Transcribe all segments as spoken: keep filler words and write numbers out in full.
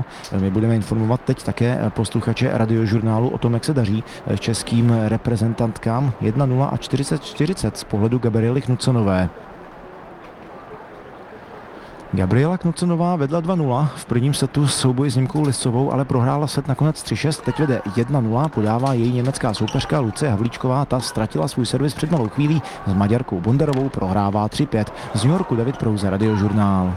Knuconovou. My budeme informovat teď také posluchače Radiožurnálu o tom, jak se daří českým reprezentantkám. jedna nula a čtyřicet čtyřicet z pohledu Gabriely Knuconové. Gabriela Knuconová vedla dva nula v prvním setu souboji s Němkou Lisovou, ale prohrála set nakonec tři šest, teď vede jedna nula, podává její německá soupeřka Lucie Havlíčková, ta ztratila svůj servis před malou chvílí, s Maďarkou Bondarovou prohrává tři pět. Z New Yorku David Prouza, Radiožurnál.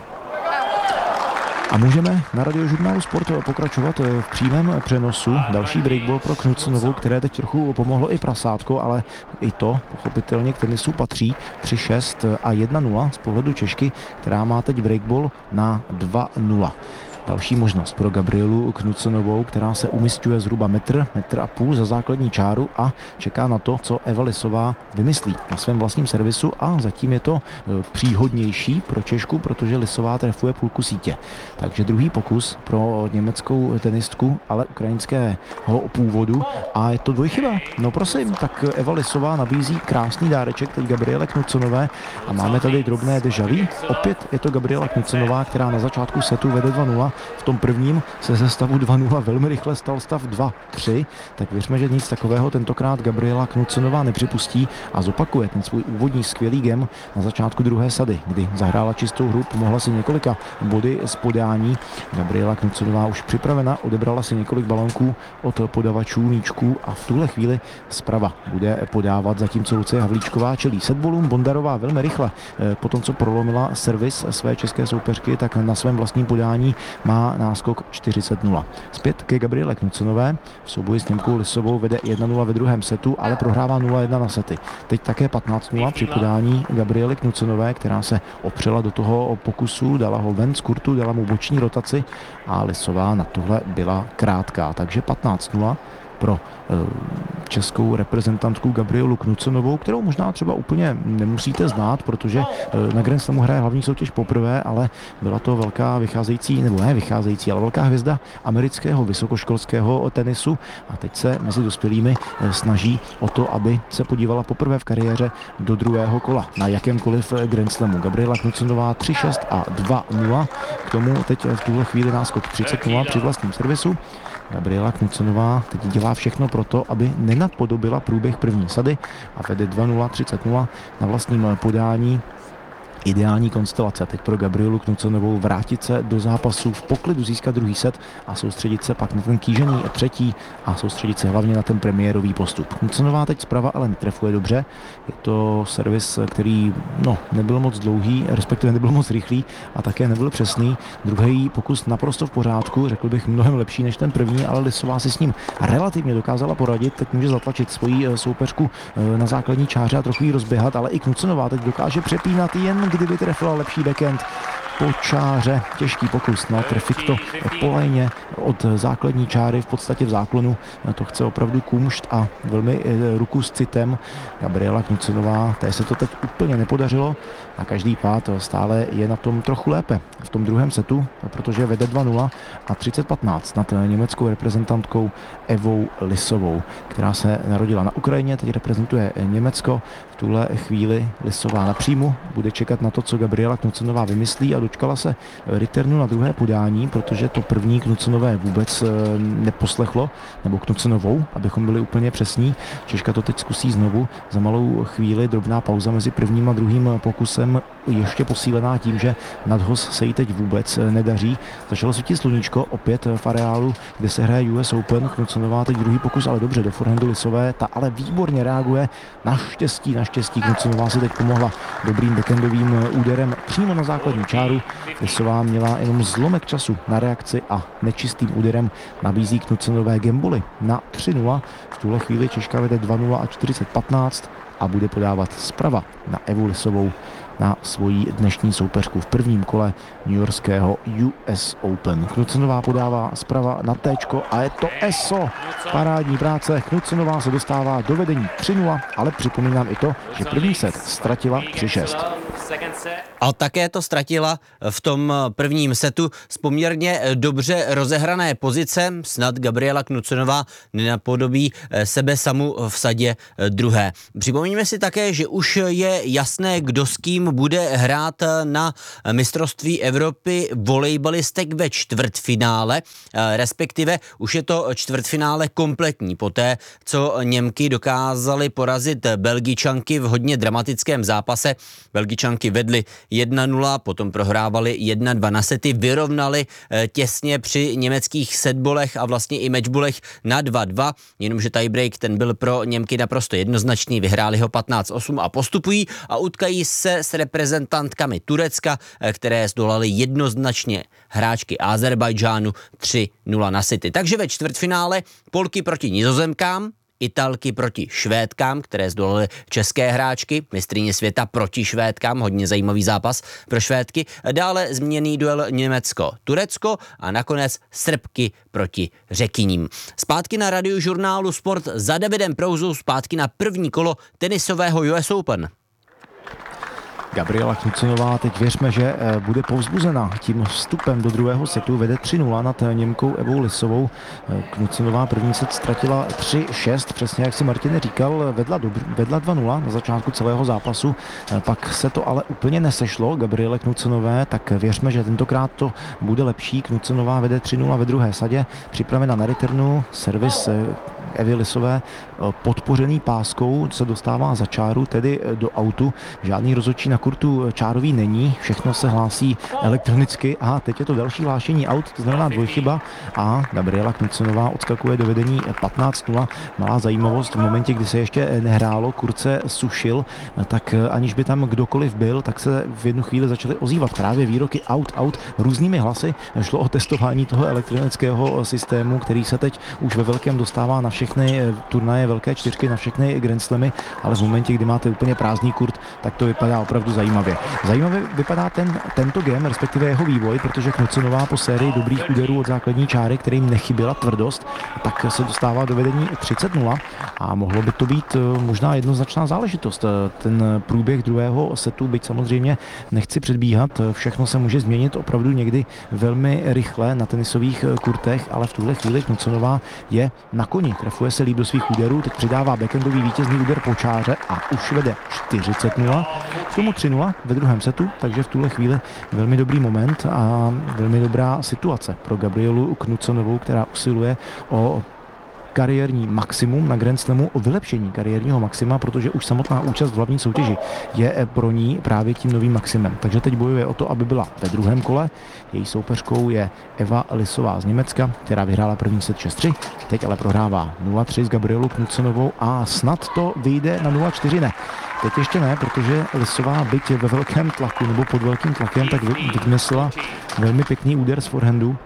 A můžeme na Radiožurnálu Sport pokračovat v přímém přenosu. Další breakball pro Knuconovou, které teď trochu pomohlo i prasátko, ale i to pochopitelně k tenisu patří. tři šest a jedna nula z pohledu Češky, která má teď breakball na dva nula. Další možnost pro Gabrielu Knuconovou, která se umisťuje zhruba metr, metr a půl za základní čáru a čeká na to, co Eva Lisová vymyslí na svém vlastním servisu, a zatím je to příhodnější pro Češku, protože Lisová trefuje půlku sítě. Takže druhý pokus pro německou tenistku, ale ukrajinského původu, a je to dvojchyba. No prosím, tak Eva Lisová nabízí krásný dáreček teď Gabriele Knuconové a máme tady drobné déjà vu. Opět je to Gabriela Knuconová, která na začátku setu vede dva nula. V tom prvním se ze stavu dva nula velmi rychle stal stav dva tři, tak věřme, že nic takového tentokrát Gabriela Knuconová nepřipustí a zopakuje ten svůj úvodní skvělý gem na začátku druhé sady, kdy zahrála čistou hru, pomohla si několika body z podání. Gabriela Knuconová už připravena, odebrala si několik balonků od podavačů míčků a v tuhle chvíli zprava bude podávat, zatímco Lucie Havlíčková čelí setbolům. Bondarová velmi rychle po tom, co prolomila servis své české soupeřky, tak na svém vlastním podání má náskok čtyřicet nula. Zpět ke Gabriele Knuconové. V souboji s Němkou Lisovou vede jedna nula ve druhém setu, ale prohrává nula jedna na sety. Teď také patnáct nula při podání Gabriely Knuconové, která se opřela do toho pokusu, dala ho ven z kurtu, dala mu boční rotaci a Lisová na tohle byla krátká. Takže patnáct nula pro českou reprezentantku Gabrielu Knuconovou, kterou možná třeba úplně nemusíte znát, protože na Grand Slamu hraje hlavní soutěž poprvé, ale byla to velká vycházející, nebo ne vycházející, ale velká hvězda amerického vysokoškolského tenisu a teď se mezi dospělými snaží o to, aby se podívala poprvé v kariéře do druhého kola na jakémkoliv Grand Slamu. Gabriela Knuconová tři šest a dva nula, k tomu teď v tuhle chvíli náskok třicet nula při vlastním servisu. Gabriela Knuconová teď dělá všechno pro to, aby nenapodobila průběh první sady a vede dva nula, třicet nula na vlastním podání. Ideální konstelace teď pro Gabrielu Knuconovou vrátit se do zápasu, v poklidu získat druhý set a soustředit se pak na ten kýžený třetí a soustředit se hlavně na ten premiérový postup. Knuconová teď zprava ale netrefuje dobře. Je to servis, který no, nebyl moc dlouhý, respektive nebyl moc rychlý a také nebyl přesný. Druhý pokus naprosto v pořádku, řekl bych mnohem lepší než ten první, ale Lisová si s ním relativně dokázala poradit. Teď může zatlačit svoji soupeřku na základní čáře a trochu ji rozběhat, ale i Knuconová teď dokáže přepínat, jen kdyby trefila lepší backhand po čáře. Těžký pokus na trefit to po lajně od základní čáry, v podstatě v záklonu. To chce opravdu kumšt a velmi ruku s citem. Gabriela Knuconová, té se to teď úplně nepodařilo a každý pád stále je na tom trochu lépe v tom druhém setu, protože vede dva nula a třicet patnáct nad německou reprezentantkou Evou Lisovou, která se narodila na Ukrajině, teď reprezentuje Německo. V tuhle chvíli Lisová na příjmu bude čekat na to, co Gabriela Knuconová vymyslí a dočkala se returnu na druhé podání, protože to první Knuconové vůbec neposlechlo, nebo Knuconovou, abychom byli úplně přesní. Češka to teď zkusí znovu. Za malou chvíli drobná pauza mezi prvním a druhým pokusem, ještě posílená tím, že nadhoz se jí teď vůbec nedaří. Začalo svítit sluníčko opět v areálu, kde se hraje U S Open. Knuconová teď druhý pokus, ale dobře do forehandu Lisové, ta ale výborně reaguje. Naštěstí, naštěstí Knuconová si teď pomohla dobrým backendovým úderem přímo na základní čáru. Lisová měla jenom zlomek času na reakci a nečistým úderem nabízí Knuconové gemboly na tři nula. V tuhle chvíli Češka vede dva nula a čtyřicet patnáct a bude podávat zprava na Evu Lisovou, na svoji dnešní soupeřku v prvním kole newyorského U S Open. Knuconová podává zprava na téčko a je to E S O. Parádní práce. Knuconová se dostává do vedení tři nula, ale připomínám i to, že první set ztratila tři šest. A také to ztratila v tom prvním setu z poměrně dobře rozehrané pozice. Snad Gabriela Knuconová nenapodobí sebe samu v sadě druhé. Připomeňme si také, že už je jasné, kdo s kým bude hrát na mistrovství Evropy volejbalistek ve čtvrtfinále, respektive už je to čtvrtfinále kompletní. Poté, co Němky dokázaly porazit Belgičanky v hodně dramatickém zápase, Belgičanky vedly jedna nula, potom prohrávali jedna dva na sety, vyrovnali těsně při německých setbolech a vlastně i matchbolech na dva dva, jenomže tiebreak ten byl pro Němky naprosto jednoznačný, vyhráli ho patnáct osm a postupují a utkají se s reprezentantkami Turecka, které zdolaly jednoznačně hráčky Azerbajdžánu tři nula na sety. Takže ve čtvrtfinále Polky proti Nizozemkám, Italky proti Švédkám, které zdolaly české hráčky, mistryně světa proti Švédkám, hodně zajímavý zápas pro Švédky. Dále zmíněný duel Německo-Turecko a nakonec Srbky proti Řekyním. Zpátky na Radiožurnálu Sport za Davidem Prouzou, zpátky na první kolo tenisového U S Open. Gabriela Knuconová teď věřme, že bude povzbuzena tím vstupem do druhého setu, vede tři nula nad Němkou Evou Lisovou. Knuconová první set ztratila tři šest, přesně jak si Martin říkal, vedla, dobr, vedla dva nula na začátku celého zápasu, pak se to ale úplně nesešlo Gabriele Knuconové, tak věřme, že tentokrát to bude lepší. Knuconová vede tři nula ve druhé sadě, připravena na returnu, servis Evy Lisové podpořený páskou se dostává za čáru, tedy do autu. Žádný rozhodčí na kurtu čárový není, všechno se hlásí elektronicky a teď je to další hlášení aut, to znamená dvojchyba a Gabriela Knuconová odskakuje do vedení patnáct nula. Malá zajímavost, v momentě, kdy se ještě nehrálo, kurt se sušil, tak aniž by tam kdokoliv byl, tak se v jednu chvíli začaly ozývat právě výroky aut, aut různými hlasy. Šlo o testování toho elektronického systému, který se teď už ve velkém dostává na všechny turnaje velké čtyřky, na všechny Grand Slamy, ale v momentě, kdy máte úplně prázdný kurt, tak to vypadá opravdu zajímavě. Zajímavě vypadá ten, tento game, respektive jeho vývoj, protože Knuconová po sérii dobrých úderů od základní čáry, kterým nechyběla tvrdost, tak se dostává do vedení třicet nula a mohlo by to být možná jednoznačná záležitost. Ten průběh druhého setu, byť samozřejmě nechci předbíhat, všechno se může změnit opravdu někdy velmi rychle na tenisových kurtech, ale v tuhle chvíli Knuconová je na koni. Trefuje se líp do svých úderů, teď přidává backendový vítězný úder po čáře a už vede čtyřicet nula. K tomu tři nula ve druhém setu, takže v tuhle chvíli velmi dobrý moment a velmi dobrá situace pro Gabrielu Knuconovou, která usiluje o kariérní maximum na Grand Slamu, o vylepšení kariérního maxima, protože už samotná účast v hlavní soutěži je pro ní právě tím novým maximem. Takže teď bojuje o to, aby byla ve druhém kole. Její soupeřkou je Eva Lisová z Německa, která vyhrála první set šest tři, teď ale prohrává nula tři s Gabrielou Knuconovou a snad to vyjde na nula čtyři ne. Teď ještě ne, protože Lisová, byť ve velkém tlaku nebo pod velkým tlakem, tak vymyslela velmi pěkný úder z forehandu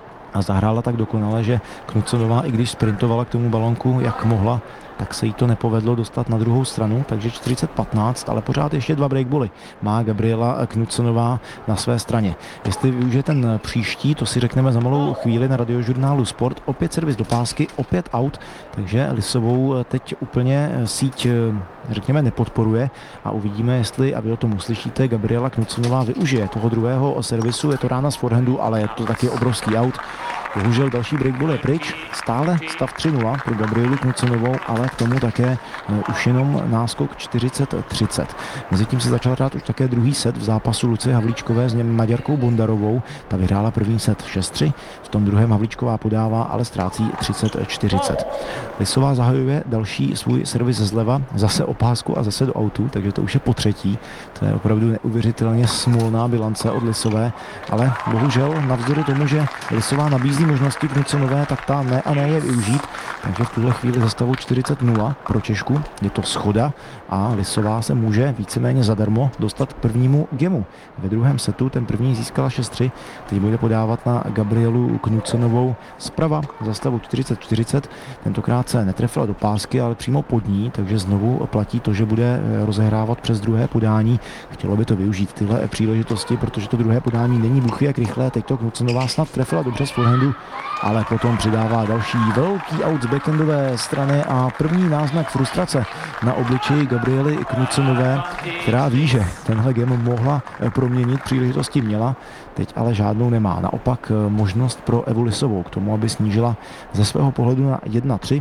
a zahrála tak dokonale, že Knuconová, i když sprintovala k tomu balonku, jak mohla, tak se jí to nepovedlo dostat na druhou stranu, takže čtyřicet patnáct, ale pořád ještě dva breakboly má Gabriela Knuconová na své straně. Jestli využije ten příští, to si řekneme za malou chvíli na Radiožurnálu Sport. Opět servis do pásky, opět out, takže Lisovou teď úplně síť, řekněme, nepodporuje a uvidíme, jestli, a vy o tom uslyšíte, Gabriela Knuconová využije toho druhého servisu. Je to rána z forehandu, ale je to taky obrovský out. Bohužel další breakball je pryč, stále stav tři nula pro Gabrielu Knuconovou, ale k tomu také už jenom náskok čtyřicet třicet. Mezitím se začal hrát už také druhý set v zápasu Lucie Havlíčkové s Maďarkou Bondarovou. Ta vyhrála první set šest tři, v tom druhém Havlíčková podává, ale ztrácí třicet čtyřicet. Lisová zahajuje další svůj servis zleva, zase o pásku a zase do autu, takže to už je po třetí. To je opravdu neuvěřitelně smolná bilance od Lisové, ale bohužel navzdory tomu, že Lisová nabízí možnosti Knuconové, tak ta ne a ne je využít. Takže v tuhle chvíli za stavu čtyřicet nula pro Češku. Je to schoda a Lisová se může víceméně zadarmo dostat k prvnímu gemu. Ve druhém setu ten první získala šest tři. Teď bude podávat na Gabrielu Knuconovou zprava za stavu čtyřicet čtyřicet. Tentokrát se netrefila do pásky, ale přímo pod ní, takže znovu platí to, že bude rozehrávat přes druhé podání. Chtělo by to využít tyhle příležitosti, protože to druhé podání není bůh jak rychlé. Teď to Knuconová snad trefila dobře z forehandu backhandu, ale potom přidává další velký out z backhandové strany a první náznak frustrace na obličeji Gabriely Knudsenové, která ví, že tenhle game mohla proměnit, příležitosti měla, teď ale žádnou nemá. Naopak možnost pro Evu Lisovou k tomu, aby snížila ze svého pohledu na jedna tři.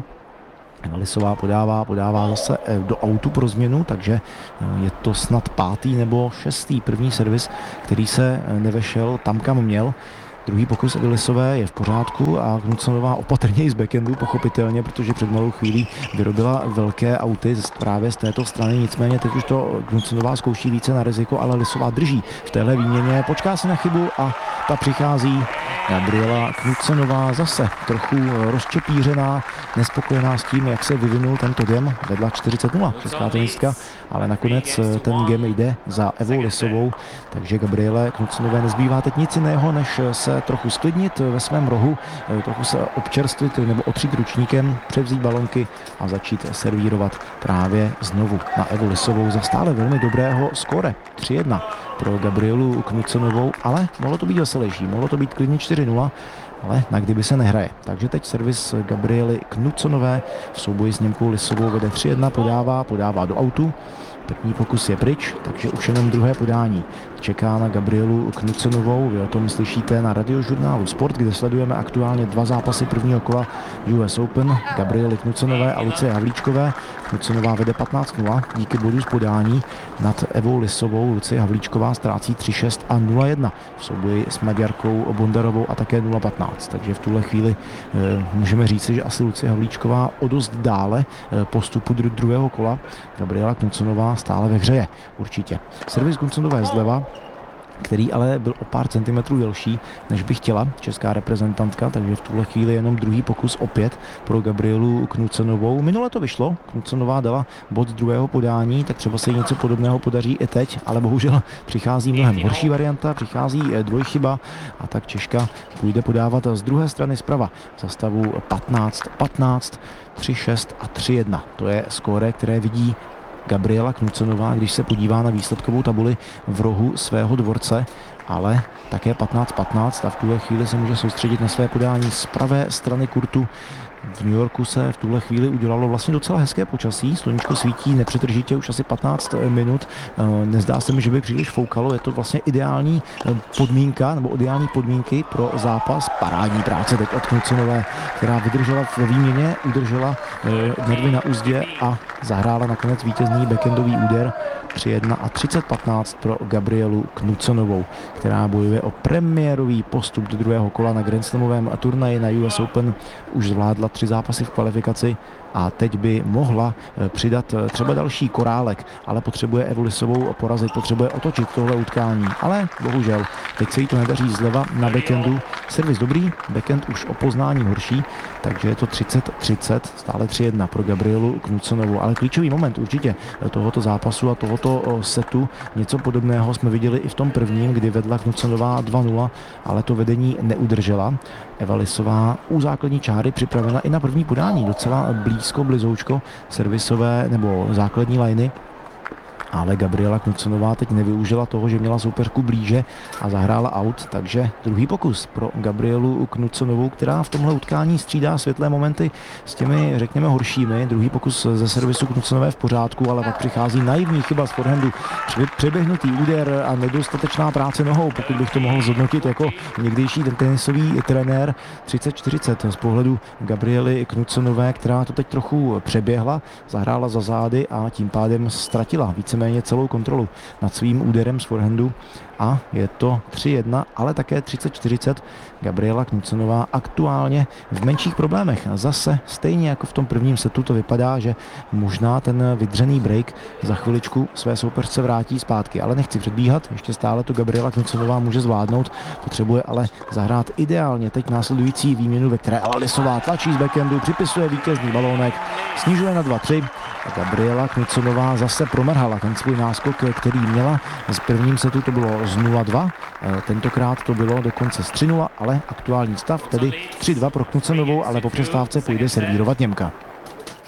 Lisová podává, podává zase do autu pro změnu, takže je to snad pátý nebo šestý první servis, který se nevešel tam, kam měl. Druhý pokus Evy Lisové je v pořádku a Knudsenová opatrně i z backendu, pochopitelně, protože před malou chvílí vyrobila velké auty právě z této strany, nicméně teď už to Knudsenová zkouší více na riziko, ale Lisová drží v téhle výměně, počká si na chybu a ta přichází. Gabriela Knudsenová zase trochu rozčepířená, nespokojená s tím, jak se vyvinul tento game, vedla čtyřicet nula česká tenistka, ale nakonec ten game jde za Evou Lisovou, takže Gabriele Knudsenové nezbývá teď nic jiného, než se trochu sklidnit ve svém rohu, trochu se občerstvit nebo otřít ručníkem, převzít balonky a začít servírovat právě znovu na Evu Lisovou za stále velmi dobrého skóre tři jedna pro Gabrielu Knudsenovou, ale mohlo to být veselější, mohlo to být klidně čtyři nula, ale na kdyby se nehraje. Takže teď servis Gabriely Knudsenové v souboji s Němkou Lisovou vede tři jedna, podává, podává do autu. První pokus je pryč, takže už jenom druhé podání čeká na Gabrielu Knudsenovou. Vy o tom slyšíte na radiožurnálu Sport, kde sledujeme aktuálně dva zápasy prvního kola U S Open Gabriely Knudsenové a Lucie Havlíčkové. Knudsenová vede patnáct nula díky bodu z podání nad Evou Lisovou. Lucie Havlíčková ztrácí tři šest a nula jedna v souboji s Maďarkou Bondarovou a také nula patnáct. Takže v tuhle chvíli e, můžeme říci, že asi Lucie Havlíčková o dost dále e, postupu dru- druhého kola. Gabriela Knudsenová stále ve hře je, určitě. Servis Knudsenové zleva, který ale byl o pár centimetrů delší, než by chtěla česká reprezentantka, takže v tuhle chvíli jenom druhý pokus opět pro Gabrielu Knudsenovou. Minule to vyšlo, Knudsenová dala bod z druhého podání, tak třeba se jí něco podobného podaří i teď, ale bohužel přichází mnohem horší varianta, přichází dvojchyba a tak Češka půjde podávat z druhé strany zprava za stavu patnáct patnáct, tři šest a tři jedna. To je skóre, které vidí Gabriela Knudsenová, když se podívá na výsledkovou tabuli v rohu svého dvorce, ale také patnáct patnáct a v tuhle chvíli se může soustředit na své podání z pravé strany kurtu. V New Yorku se v tuhle chvíli udělalo vlastně docela hezké počasí, sluníčko svítí nepřetržitě už asi patnáct minut, nezdá se mi, že by příliš foukalo, je to vlastně ideální podmínka nebo ideální podmínky pro zápas, parádní práce teď od Knudsenové, která vydržela ve výměně, udržela nervy na uzdě a zahrála nakonec vítězný backendový úder tři jedna a třicet patnáct pro Gabrielu Knudsenovou, která bojuje o premiérový postup do druhého kola na Grand Slamovém turnaji na U S Open. Už zvládla tři zápasy v kvalifikaci a teď by mohla přidat třeba další korálek, ale potřebuje Evu Lisovou porazit, potřebuje otočit tohle utkání, ale bohužel teď se jí to nedaří zleva na backendu. Servis dobrý, backhand už o poznání horší, takže je to třicet třicet, stále tři jedna pro Gabrielu Knudsenovou, ale klíčový moment určitě tohoto zápasu a tohoto setu, něco podobného jsme viděli i v tom prvním, kdy vedla Knudsenová dva nula, ale to vedení neudržela. Eva Lisová u základní čáry připravena i na první podání, docela blízko, blizoučko servisové nebo základní lajny. Ale Gabriela Knudsenová teď nevyužila toho, že měla soupeřku blíže a zahrála out, takže druhý pokus pro Gabrielu Knudsenovou, která v tomhle utkání střídá světlé momenty s těmi, řekněme, horšími. Druhý pokus ze servisu Knudsenové v pořádku, ale pak přichází naivní chyba z forehandu, přeběhnutý úder a nedostatečná práce nohou, pokud bych to mohl zhodnotit jako někdejší tenisový trenér. třicet čtyřicet z pohledu Gabriely Knudsenové, která to teď trochu přeběhla, zahrála za zády a tím pádem ztratila víceméně celou kontrolu nad svým úderem z forehandu a je to tři jedna, ale také třicet čtyřicet. Gabriela Knudsenová aktuálně v menších problémech. Zase stejně jako v tom prvním setu to vypadá, že možná ten vydřený break za chviličku své soupeřce vrátí zpátky, ale nechci předbíhat, ještě stále to Gabriela Knudsenová může zvládnout, potřebuje ale zahrát ideálně teď následující výměnu, ve které Eva Lisová tlačí z backhandu, připisuje vítězný balónek, snižuje na dva tři. Gabriela Knudsenová zase promrhala ten svůj náskok, který měla. Z prvním setu to bylo z nula dva, tentokrát to bylo dokonce z tři nula, ale aktuální stav tedy tři dva pro Knudsenovou, ale po přestávce půjde servírovat Němka.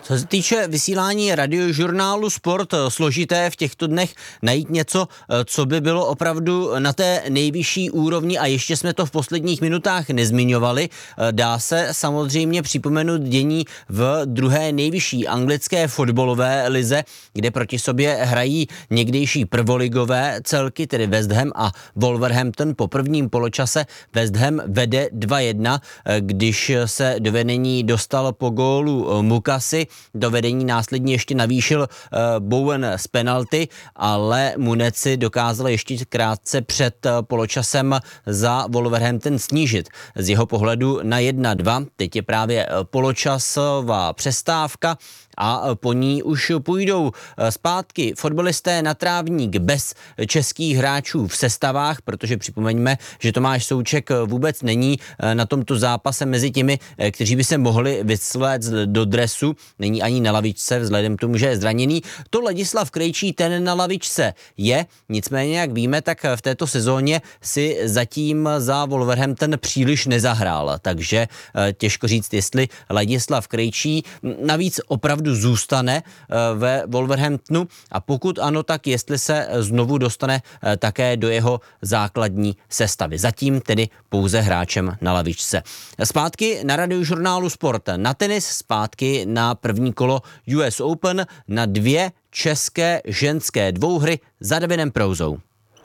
Co se týče vysílání radiožurnálu Sport, složité v těchto dnech najít něco, co by bylo opravdu na té nejvyšší úrovni a ještě jsme to v posledních minutách nezmiňovali. Dá se samozřejmě připomenout dění v druhé nejvyšší anglické fotbalové lize, kde proti sobě hrají někdejší prvoligové celky, tedy West Ham a Wolverhampton. Po prvním poločase West Ham vede dva jedna, když se do vedení dostal po gólu Mukasy. Do vedení následně ještě navýšil uh, Bowen z penalty, ale Muneci dokázal ještě krátce před uh, poločasem za Wolverhampton snížit z jeho pohledu na jedna dva. Teď je právě uh, poločasová přestávka a po ní už půjdou zpátky fotbalisté na trávník bez českých hráčů v sestavách, protože připomeňme, že Tomáš Souček vůbec není na tomto zápase mezi těmi, kteří by se mohli vysléct do dresu, není ani na lavičce vzhledem k tomu, že je zraněný. To Ladislav Krejčí, ten na lavičce je, nicméně, jak víme, tak v této sezóně si zatím za Wolverhampton příliš nezahrál, takže těžko říct, jestli Ladislav Krejčí navíc opravdu zůstane ve Wolverhamptonu a pokud ano, tak jestli se znovu dostane také do jeho základní sestavy. Zatím tedy pouze hráčem na lavičce. Zpátky na radiožurnálu Sport, na tenis, zpátky na první kolo U S Open, na dvě české ženské dvouhry za Davidem Prouzou.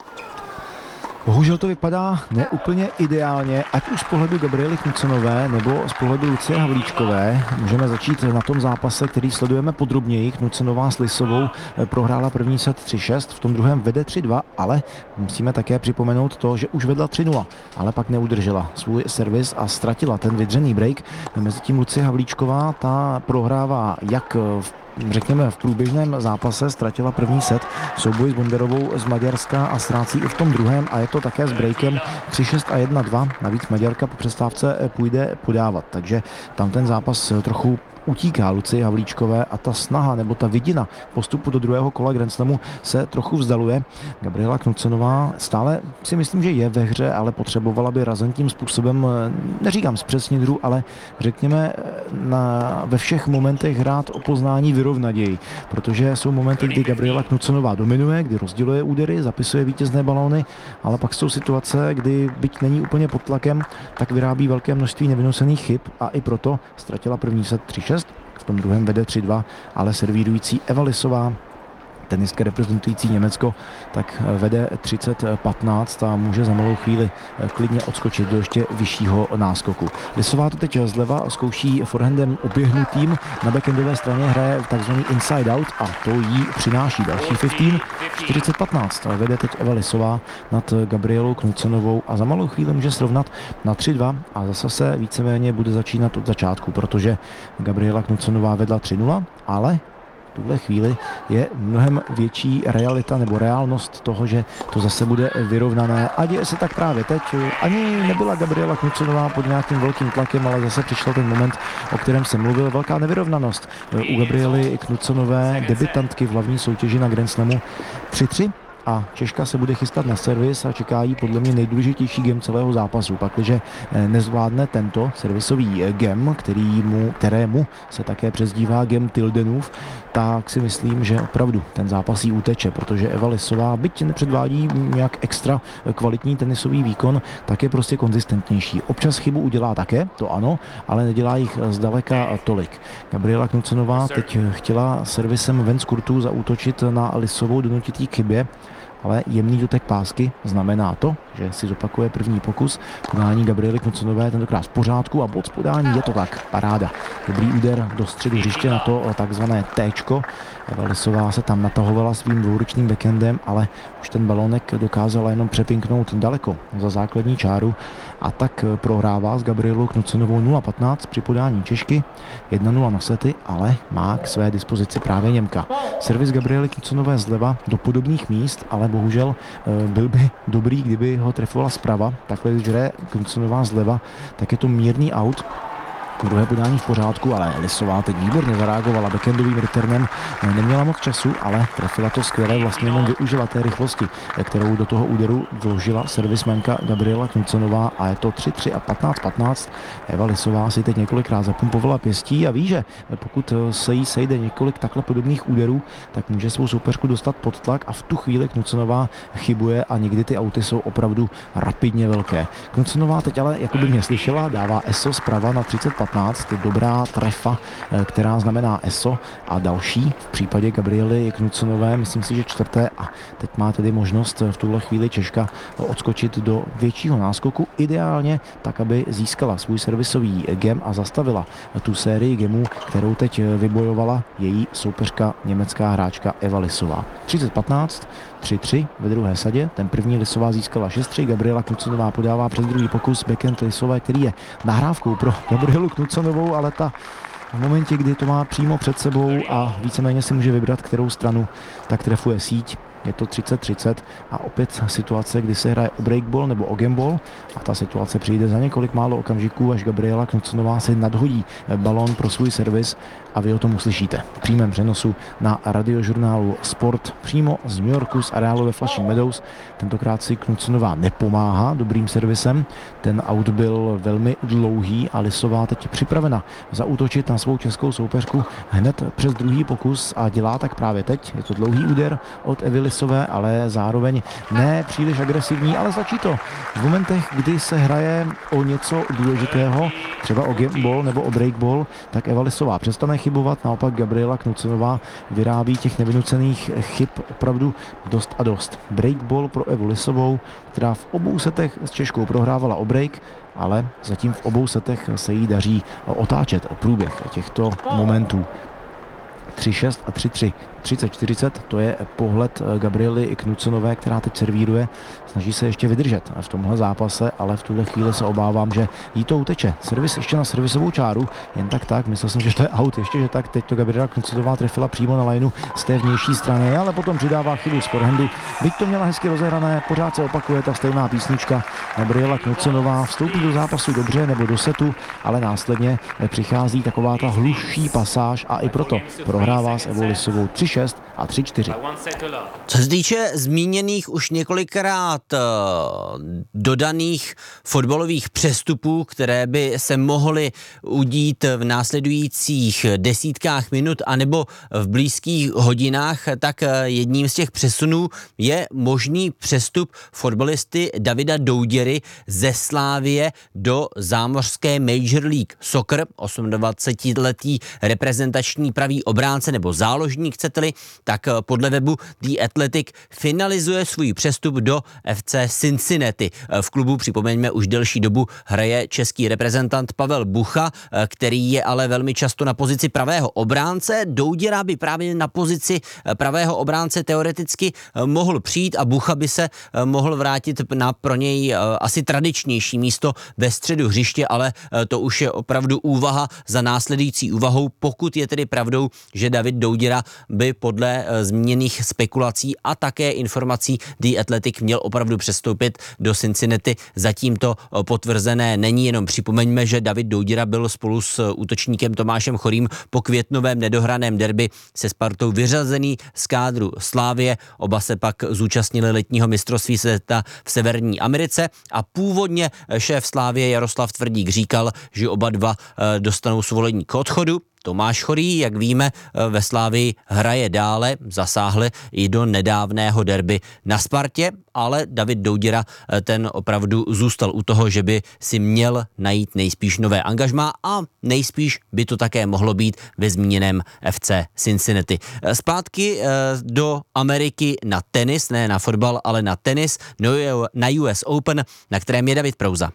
Bohužel to vypadá neúplně ideálně, ať už z pohledu Gabriely Knudsenové nebo z pohledu Lucie Havlíčkové. Můžeme začít na tom zápase, který sledujeme podrobněji. Knudsenová s Lisovou prohrála první set tři šest, v tom druhém vede tři dva, ale musíme také připomenout to, že už vedla tři nula, ale pak neudržela svůj servis a ztratila ten vydřený break. Mezitím Lucie Havlíčková, ta prohrává jak v řekněme v průběžném zápase, ztratila první set v souboji s Bonderovou z Maďarska a ztrácí i v tom druhém a je to také s breakem tři šest a jedna dva. Navíc Maďarka po přestávce půjde podávat, takže tam ten zápas trochu utíká Lucii Havlíčkové a ta snaha nebo ta vidina postupu do druhého kola Grand Slamu se trochu vzdaluje. Gabriela Knudsenová stále si myslím, že je ve hře, ale potřebovala by razantním způsobem, neříkám zpřesnit hru, ale řekněme na, ve všech momentech hrát o poznání vyrovnaději, protože jsou momenty, kdy Gabriela Knudsenová dominuje, kdy rozděluje údery, zapisuje vítězné balóny, ale pak jsou situace, kdy byť není úplně pod tlakem, tak vyrábí velké množství nevynucených chyb a i proto ztratila první set tři šest. V tom druhém vede tři dva, ale servírující Eva Lisová, tenistka reprezentující Německo, tak vede třicet patnáct a může za malou chvíli klidně odskočit do ještě vyššího náskoku. Lisová to teď zleva zkouší forehandem oběhnutým, na backendové straně hraje takzvaný inside out a to jí přináší další patnáct. čtyřicet patnáct vede teď Eva Lisová nad Gabrielou Knudsenovou a za malou chvíli může srovnat na tři dva a zase se víceméně bude začínat od začátku, protože Gabriela Knudsenová vedla tři nula, ale v tuhle chvíli je mnohem větší realita nebo reálnost toho, že to zase bude vyrovnané. A děje se tak právě teď. Ani nebyla Gabriela Knudsenová pod nějakým velkým tlakem, ale zase přišel ten moment, o kterém jsem mluvil. Velká nevyrovnanost u Gabriely Knudsenové, debutantky v hlavní soutěži na Grand Slamu. tři tři. A Češka se bude chystat na servis a čeká jí podle mě nejdůležitější game celého zápasu. Pakliže nezvládne tento servisový game, kterýmu, kterému se také přezdívá game Tildenův, tak si myslím, že opravdu ten zápas jí uteče, protože Eva Lisová, byť nepředvádí nějak extra kvalitní tenisový výkon, tak je prostě konzistentnější. Občas chybu udělá také, to ano, ale nedělá jich zdaleka tolik. Gabriela Knudsenová teď chtěla servisem ven z kurtu zaútočit na Lisovou, donutit jí k chybě, ale jemný dotek pásky znamená to, že si zopakuje první pokus. Podání Gabriely Knudsenové tentokrát v pořádku a bod z podání je to tak, paráda. Dobrý úder do středu hřiště na to takzvané téčko. Eva Lisová se tam natahovala svým dvouručným backendem, ale už ten balónek dokázala jenom přepinknout daleko za základní čáru a tak prohrává s Gabrielou Knudsenovou nula patnáct při podání Češky, jedna nula na sety, ale má k své dispozici právě Němka. Servis Gabriely Knudsenové zleva do podobných míst, ale bohužel byl by dobrý, kdyby ho trefovala zprava. Takhle, když hraje Knudsenová zleva, tak je to mírný out Druhé podání v pořádku, ale Lisová teď výborně zareagovala backendovým returnem. Neměla moc času, ale trefila to skvěle, vlastně jenom využila té rychlosti, kterou do toho úderu vložila servismenka Gabriela Knudsenová, a je to tři tři a patnáct patnáct. Eva Lisová si teď několikrát zapumpovala pěstí a ví, že pokud se jí sejde několik takhle podobných úderů, tak může svou soupeřku dostat pod tlak, a v tu chvíli Knudsenová chybuje a někdy ty auty jsou opravdu rapidně velké. Knudsenová teď ale, jako by mě slyšela, dává E S O zprava na třicet patnáct, dobrá trefa, která znamená E S O, a další v případě Gabriely Knudsenové, myslím si, že čtvrté, a teď má tedy možnost v tuhle chvíli Češka odskočit do většího náskoku, ideálně tak, aby získala svůj servisový gem a zastavila tu sérii gemů, kterou teď vybojovala její soupeřka, německá hráčka Eva Lisová. třicet patnáct, tři tři ve druhé sadě. Ten první Lisová získala šest tři, Gabriela Knudsenová podává přes druhý pokus, backhand Lisové, který je nahrávkou pro Gabrielu Knudsenovou, ale ta v momentě, kdy to má přímo před sebou a víceméně si může vybrat, kterou stranu, tak trefuje síť. Je to třicet třicet a opět situace, kdy se hraje o breakball nebo o gameball, a ta situace přijde za několik málo okamžiků, až Gabriela Knudsenová si nadhodí balón pro svůj servis, a vy o tom uslyšíte v přímém přenosu na radiožurnálu Sport přímo z New Yorku z areálu ve Flushing Meadows. Tentokrát si Knudsenová nepomáhá dobrým servisem, ten aut byl velmi dlouhý a Lisová teď připravena zaútočit na svou českou soupeřku hned přes druhý pokus, a dělá tak právě teď. Je to dlouhý úder od Evy Lisové, ale zároveň ne příliš agresivní, ale stačí to v momentech, kdy se hraje o něco důležitého, třeba o gameball nebo o breakball, tak Eva Lisová přestane chybovat, naopak Gabriela Knudsenová vyrábí těch nevynucených chyb opravdu dost a dost. Breakball pro Evu Lisovou, která v obou setech s Češkou prohrávala o break, ale zatím v obou setech se jí daří otáčet průběh těchto momentů. tři šest a tři tři. třicet čtyřicet, to je pohled Gabriely Knudsenové, která teď servíruje. Snaží se ještě vydržet v tomhle zápase, ale v tuhle chvíli se obávám, že jí to uteče. Servis ještě na servisovou čáru, jen tak tak, myslel jsem, že to je out, ještě že tak, teď to Gabriela Knudsenová trefila přímo na lineu z té vnější strany, ale potom přidává chybu z forehandu. Byť to měla hezky rozehrané, pořád se opakuje ta stejná písnička. Gabriela Knudsenová vstoupí do zápasu dobře nebo do setu, ale následně přichází taková ta hlušší pasáž a i proto prohrává s Evou Lisovou tři šest a tři čtyři. Co se týče zmíněných už několikrát uh, dodaných fotbalových přestupů, které by se mohly udít v následujících desítkách minut anebo v blízkých hodinách, tak uh, jedním z těch přesunů je možný přestup fotbalisty Davida Douděry ze Slávie do zámořské Major League Soccer. osmadvacetiletý reprezentační pravý obránce nebo záložník, chcete-li, tak podle webu The Athletic finalizuje svůj přestup do F C Cincinnati. V klubu, připomeňme, už delší dobu hraje český reprezentant Pavel Bucha, který je ale velmi často na pozici pravého obránce. Douděra by právě na pozici pravého obránce teoreticky mohl přijít a Bucha by se mohl vrátit na pro něj asi tradičnější místo ve středu hřiště, ale to už je opravdu úvaha za následující úvahou, pokud je tedy pravdou, že David Douděra by podle zmíněných spekulací a také informací The Athletic měl opravdu přestoupit do Cincinnati. Zatím to potvrzené není, jenom připomeňme, že David Douděra byl spolu s útočníkem Tomášem Chorým po květnovém nedohraném derby se Spartou vyřazený z kádru Slávie. Oba se pak zúčastnili letního mistrovství světa v Severní Americe a původně šéf Slávie Jaroslav Tvrdík říkal, že oba dva dostanou svolení k odchodu. Tomáš Chorý, jak víme, ve Slávii hraje dále, zasáhli i do nedávného derby na Spartě, ale David Douděra ten opravdu zůstal u toho, že by si měl najít nejspíš nové angažmá a nejspíš by to také mohlo být ve zmíněném F C Cincinnati. Zpátky do Ameriky na tenis, ne na fotbal, ale na tenis, na U S Open, na kterém je David Prouza.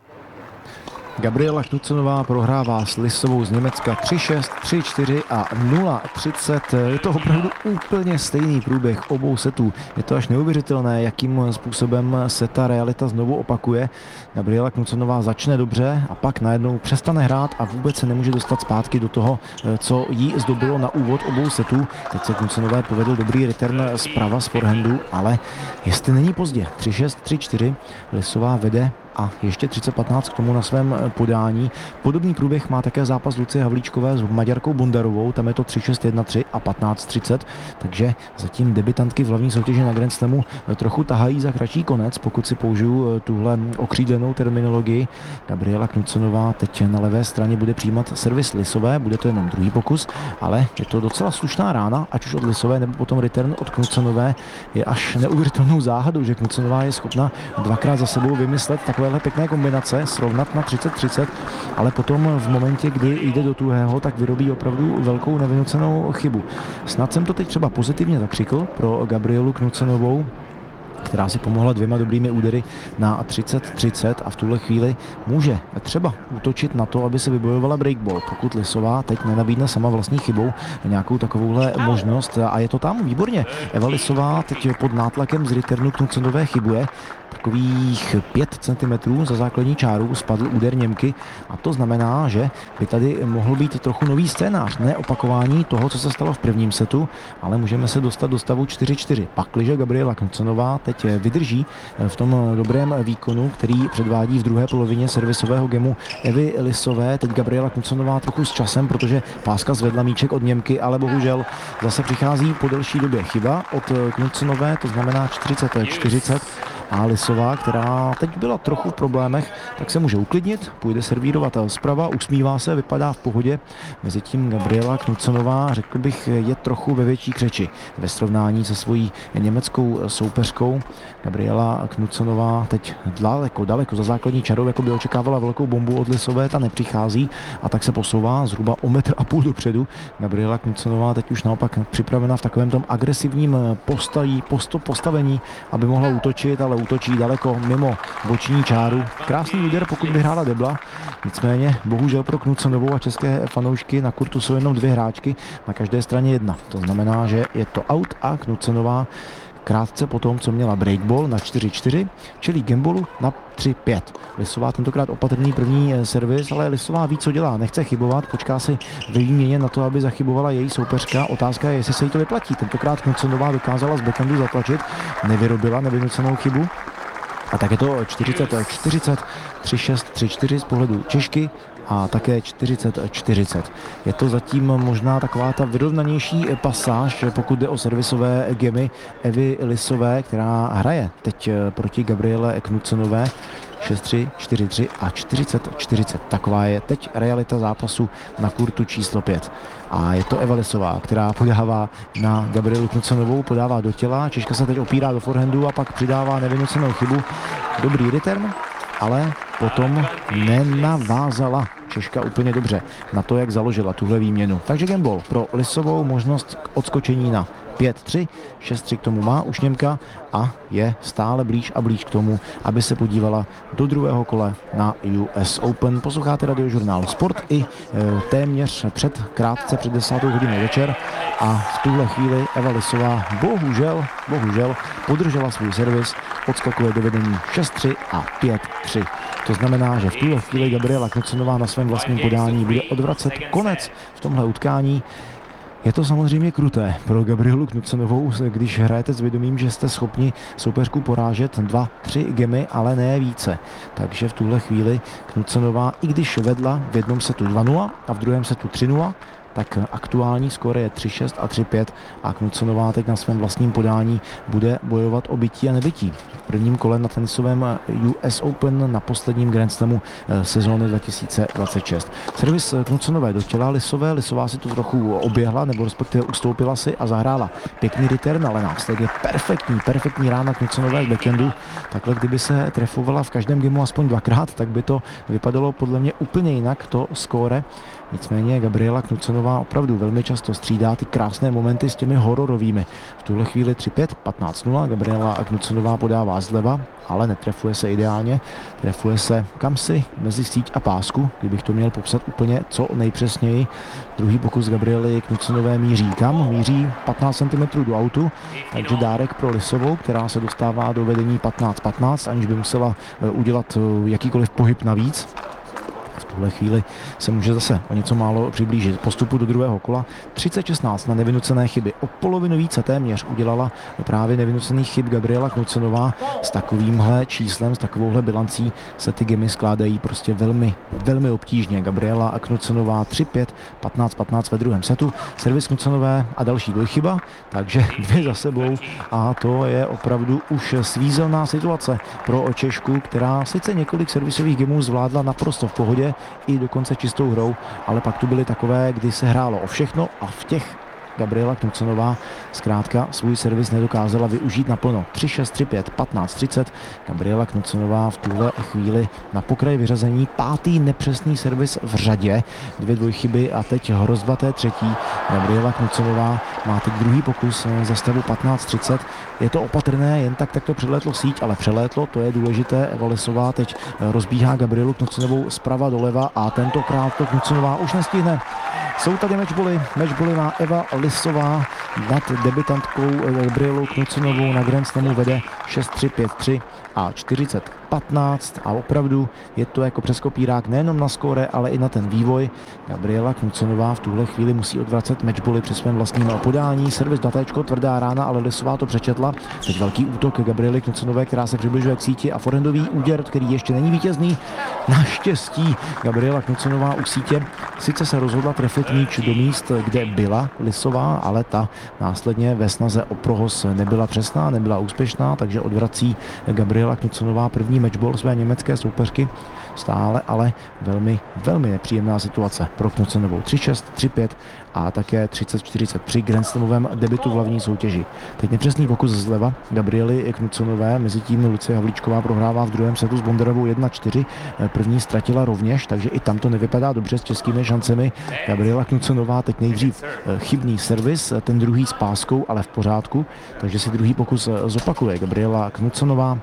Gabriela Knudsenová prohrává s Lisovou z Německa tři šest, tři čtyři a nula třicet. Je to opravdu úplně stejný průběh obou setů. Je to až neuvěřitelné, jakým způsobem se ta realita znovu opakuje. Gabriela Knudsenová začne dobře a pak najednou přestane hrát a vůbec se nemůže dostat zpátky do toho, co jí zdobilo na úvod obou setů. Teď se Knudsenové povedl dobrý return zprava z forehandu, ale jestli není pozdě. tři šest, tři čtyři. Lisová vede a ještě třicet patnáct k tomu na svém podání. Podobný průběh má také zápas Lucie Havlíčkové s Maďarkou Bondarovou, tam je to tři šest jedna tři a patnáct třicet, takže zatím debutantky v hlavní soutěži na Grand Slamu trochu tahají za kratší konec, pokud si použiju tuhle okřídlenou terminologii. Gabriela Knudsenová teď na levé straně bude přijímat servis Lisové, bude to jenom druhý pokus, ale je to docela slušná rána, ať už od Lisové nebo potom return od Knudsenové. Je až neuvěřitelnou záhadou, že Knudsenová je schopna dvakrát za sebou vymyslet takovéhle pěkné kombinace, srovnat na třicet třicet, ale potom v momentě, kdy jde do tuhého, tak vyrobí opravdu velkou nevynucenou chybu. Snad jsem to teď třeba pozitivně zakřikl pro Gabrielu Knudsenovou, která si pomohla dvěma dobrými údery na třicet třicet a v tuhle chvíli může třeba útočit na to, aby se vybojovala breakball, pokud Lisová teď nenabídne sama vlastní chybou nějakou takovouhle možnost a je to tam výborně. Eva Lisová teď pod nátlakem z returnu Knudsenové chybuje, takových pět centimetrů za základní čáru spadl úder Němky a to znamená, že by tady mohl být trochu nový scénář, ne opakování toho, co se stalo v prvním setu, ale můžeme se dostat do stavu čtyři čtyři. Pakliže Gabriela Knudsenová teď vydrží v tom dobrém výkonu, který předvádí v druhé polovině servisového gemu Evy Lisové, teď Gabriela Knudsenová trochu s časem, protože páska zvedla míček od Němky, ale bohužel zase přichází po delší době chyba od Knudsenové, to znamená čtyřicet čtyřicet. A Lisová, která teď byla trochu v problémech, tak se může uklidnit, půjde servírovat zprava, usmívá se, vypadá v pohodě. Mezitím Gabriela Knudsenová, řekl bych, je trochu ve větší křeči ve srovnání se svojí německou soupeřkou. Gabriela Knudsenová teď daleko, daleko za základní čarou, jako by očekávala velkou bombu od Lisové, ta nepřichází a tak se posouvá zhruba o metr a půl dopředu. Gabriela Knudsenová teď už naopak připravena v takovém tom agresivním postaví, posto, postavení, aby mohla útočit, ale útočí daleko mimo boční čáru. Krásný úder, pokud by hrála debla. Nicméně, bohužel pro Knudsenovou a české fanoušky na kurtu jsou jenom dvě hráčky, na každé straně jedna. To znamená, že je to out a Knudsenová krátce po tom, co měla breakball na čtyři čtyři, čili gamballu na tři pět. Lisová tentokrát opatrný první servis, ale Lisová ví, co dělá, nechce chybovat, počká si ve výměně na to, aby zachybovala její soupeřka. Otázka je, jestli se jí to vyplatí. Tentokrát Knudsenová dokázala z backhandu zatlačit, nevyrobila nevynucenou chybu. A tak je to čtyřicet čtyřicet, tři šest, tři čtyři z pohledu Češky a také čtyřicet čtyřicet. Je to zatím možná taková ta vyrovnanější pasáž, pokud jde o servisové gemy Evy Lisové, která hraje teď proti Gabriele Knudsenové. šest tři, čtyři tři a čtyřicet čtyřicet. Taková je teď realita zápasu na kurtu číslo pět. A je to Eva Lisová, která podává na Gabrielu Knudsenovou, podává do těla. Češka se teď opírá do forehandu a pak přidává nevynucenou chybu. Dobrý return, ale potom nenavázala Češka úplně dobře na to, jak založila tuhle výměnu. Takže gamble pro Lisovou, možnost k odskočení na pět tři, šest tři k tomu má už Němka a je stále blíž a blíž k tomu, aby se podívala do druhého kola na U S Open. Posloucháte radiožurnál Sport i e, téměř před, krátce před desátou hodinou večer a v tuhle chvíli Eva Lisová bohužel, bohužel podržela svůj servis, odskakuje do vedení šest tři a pět tři. To znamená, že v tuhle chvíli Gabriela Knudsenová na svém vlastním podání bude odvracet konec v tomhle utkání. Je to samozřejmě kruté pro Gabrielu Knudsenovou, když hrajete s vědomím, že jste schopni soupeřku porážet dva, tři gemy, ale ne více. Takže v tuhle chvíli Knudsenová, i když vedla v jednom setu dva nula a v druhém setu tři nula, tak aktuální skóre je tři šest a tři pět a Knudsenová teď na svém vlastním podání bude bojovat o bytí a nebytí. V prvním kole na tenisovém U S Open na posledním Grand Slamu sezóny dva tisíce dvacet šest. Servis Knudsenové do těla Lisové, Lisová si to trochu oběhla, nebo respektive ustoupila si a zahrála pěkný return, ale následně perfektní, perfektní rána Knudsenové z backhandu. Takhle, kdyby se trefovala v každém gamu aspoň dvakrát, tak by to vypadalo podle mě úplně jinak, to skóre. Nicméně Gabriela Knudsenová opravdu velmi často střídá ty krásné momenty s těmi hororovými. V tuhle chvíli tři pět, patnáct nula, Gabriela Knudsenová podává zleva, ale netrefuje se ideálně. Trefuje se kamsi mezi síť a pásku, kdybych to měl popsat úplně co nejpřesněji. Druhý pokus Gabriely Knudsenové míří kam? Míří patnáct centimetrů do autu, takže dárek pro Lisovou, která se dostává do vedení patnáct patnáct, aniž by musela udělat jakýkoliv pohyb navíc. V tuhle chvíli se může zase o něco málo přiblížit postupu do druhého kola. třicet šestnáct na nevynucené chyby. O polovinu více téměř udělala právě nevynucených chyb Gabriela Knucenová. S takovýmhle číslem, s takovouhle bilancí se ty gemy skládají prostě velmi, velmi obtížně. Gabriela Knucenová tři pět, patnáct patnáct ve druhém setu. Servis Knucenové a další dvojchyba, takže dvě za sebou a to je opravdu už svízelná situace pro Češku, která sice několik servisových gemů zvládla naprosto v pohodě i dokonce čistou hrou, ale pak tu byly takové, kdy se hrálo o všechno a v těch Gabriela Knucenová zkrátka svůj servis nedokázala využít naplno. tři šest, tři pět, patnáct třicet. Gabriela Knucenová v tuhle chvíli na pokraji vyřazení. Pátý nepřesný servis v řadě. Dvě dvojchyby a teď hrozba té třetí. Gabriela Knucenová má teď druhý pokus za stavu patnáct třicet. Je to opatrné, jen tak, tak to přelétlo síť, ale přelétlo, to je důležité. Eva Lisová teď rozbíhá Gabrielu Knucenovou zprava doleva a tentokrát to Knucenová už nestihne. Jsou tady matchboly. Matchboly má Eva Lisová nad debutantkou Gabrielou Knucenovou. Na Grand Slamu vede šest tři, pět tři a čtyřicet patnáct a opravdu je to jako přes kopírák nejenom na skóre, ale i na ten vývoj. Gabriela Knucenová v tuhle chvíli musí odvracet matchboly při svém vlastním podání. Servis na téčko, tvrdá rána, ale Lisová to přečetla. Teď velký útok Gabriely Knucenové, která se přibližuje k síti a forehandový úděr, který ještě není vítězný. Naštěstí Gabriela Knucenová u sítě sice se rozhodla trefit míč do míst, kde byla Lisová, ale ta následně ve snaze o prohoz nebyla přesná, nebyla úspěšná, takže odvrací Gabriela Knucenová první matchball své německé soupeřky. Stále ale velmi, velmi nepříjemná situace pro Knucenovou. tři šest, tři pět a také třicet čtyřicet při Grand Slamovém debutu v hlavní soutěži. Teď nepřesný pokus zleva Gabriely Knucenové, mezi tím Lucie Havlíčková prohrává v druhém setu s Bondarovou jedna čtyři. První ztratila rovněž, takže i tam to nevypadá dobře s českými šancemi. Gabriela Knucenová teď nejdřív chybný servis, ten druhý s páskou, ale v pořádku, takže si druhý pokus zopakuje Gabriela Knucenová,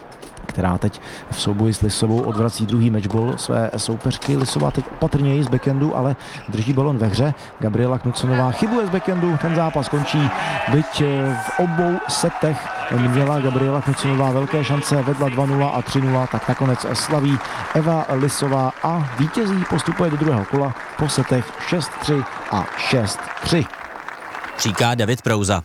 která teď v souboji s Lisovou odvrací druhý matchball své soupeřky. Lisová teď opatrněji z backendu, ale drží balon ve hře. Gabriela Knucenová chybuje z backendu, ten zápas končí, byť v obou setech měla Gabriela Knucenová velké šance, vedla dva nula a tři nula, tak nakonec slaví Eva Lisová a vítězí postupuje do druhého kola po setech šest tři a šest tři. Říká David Prouza.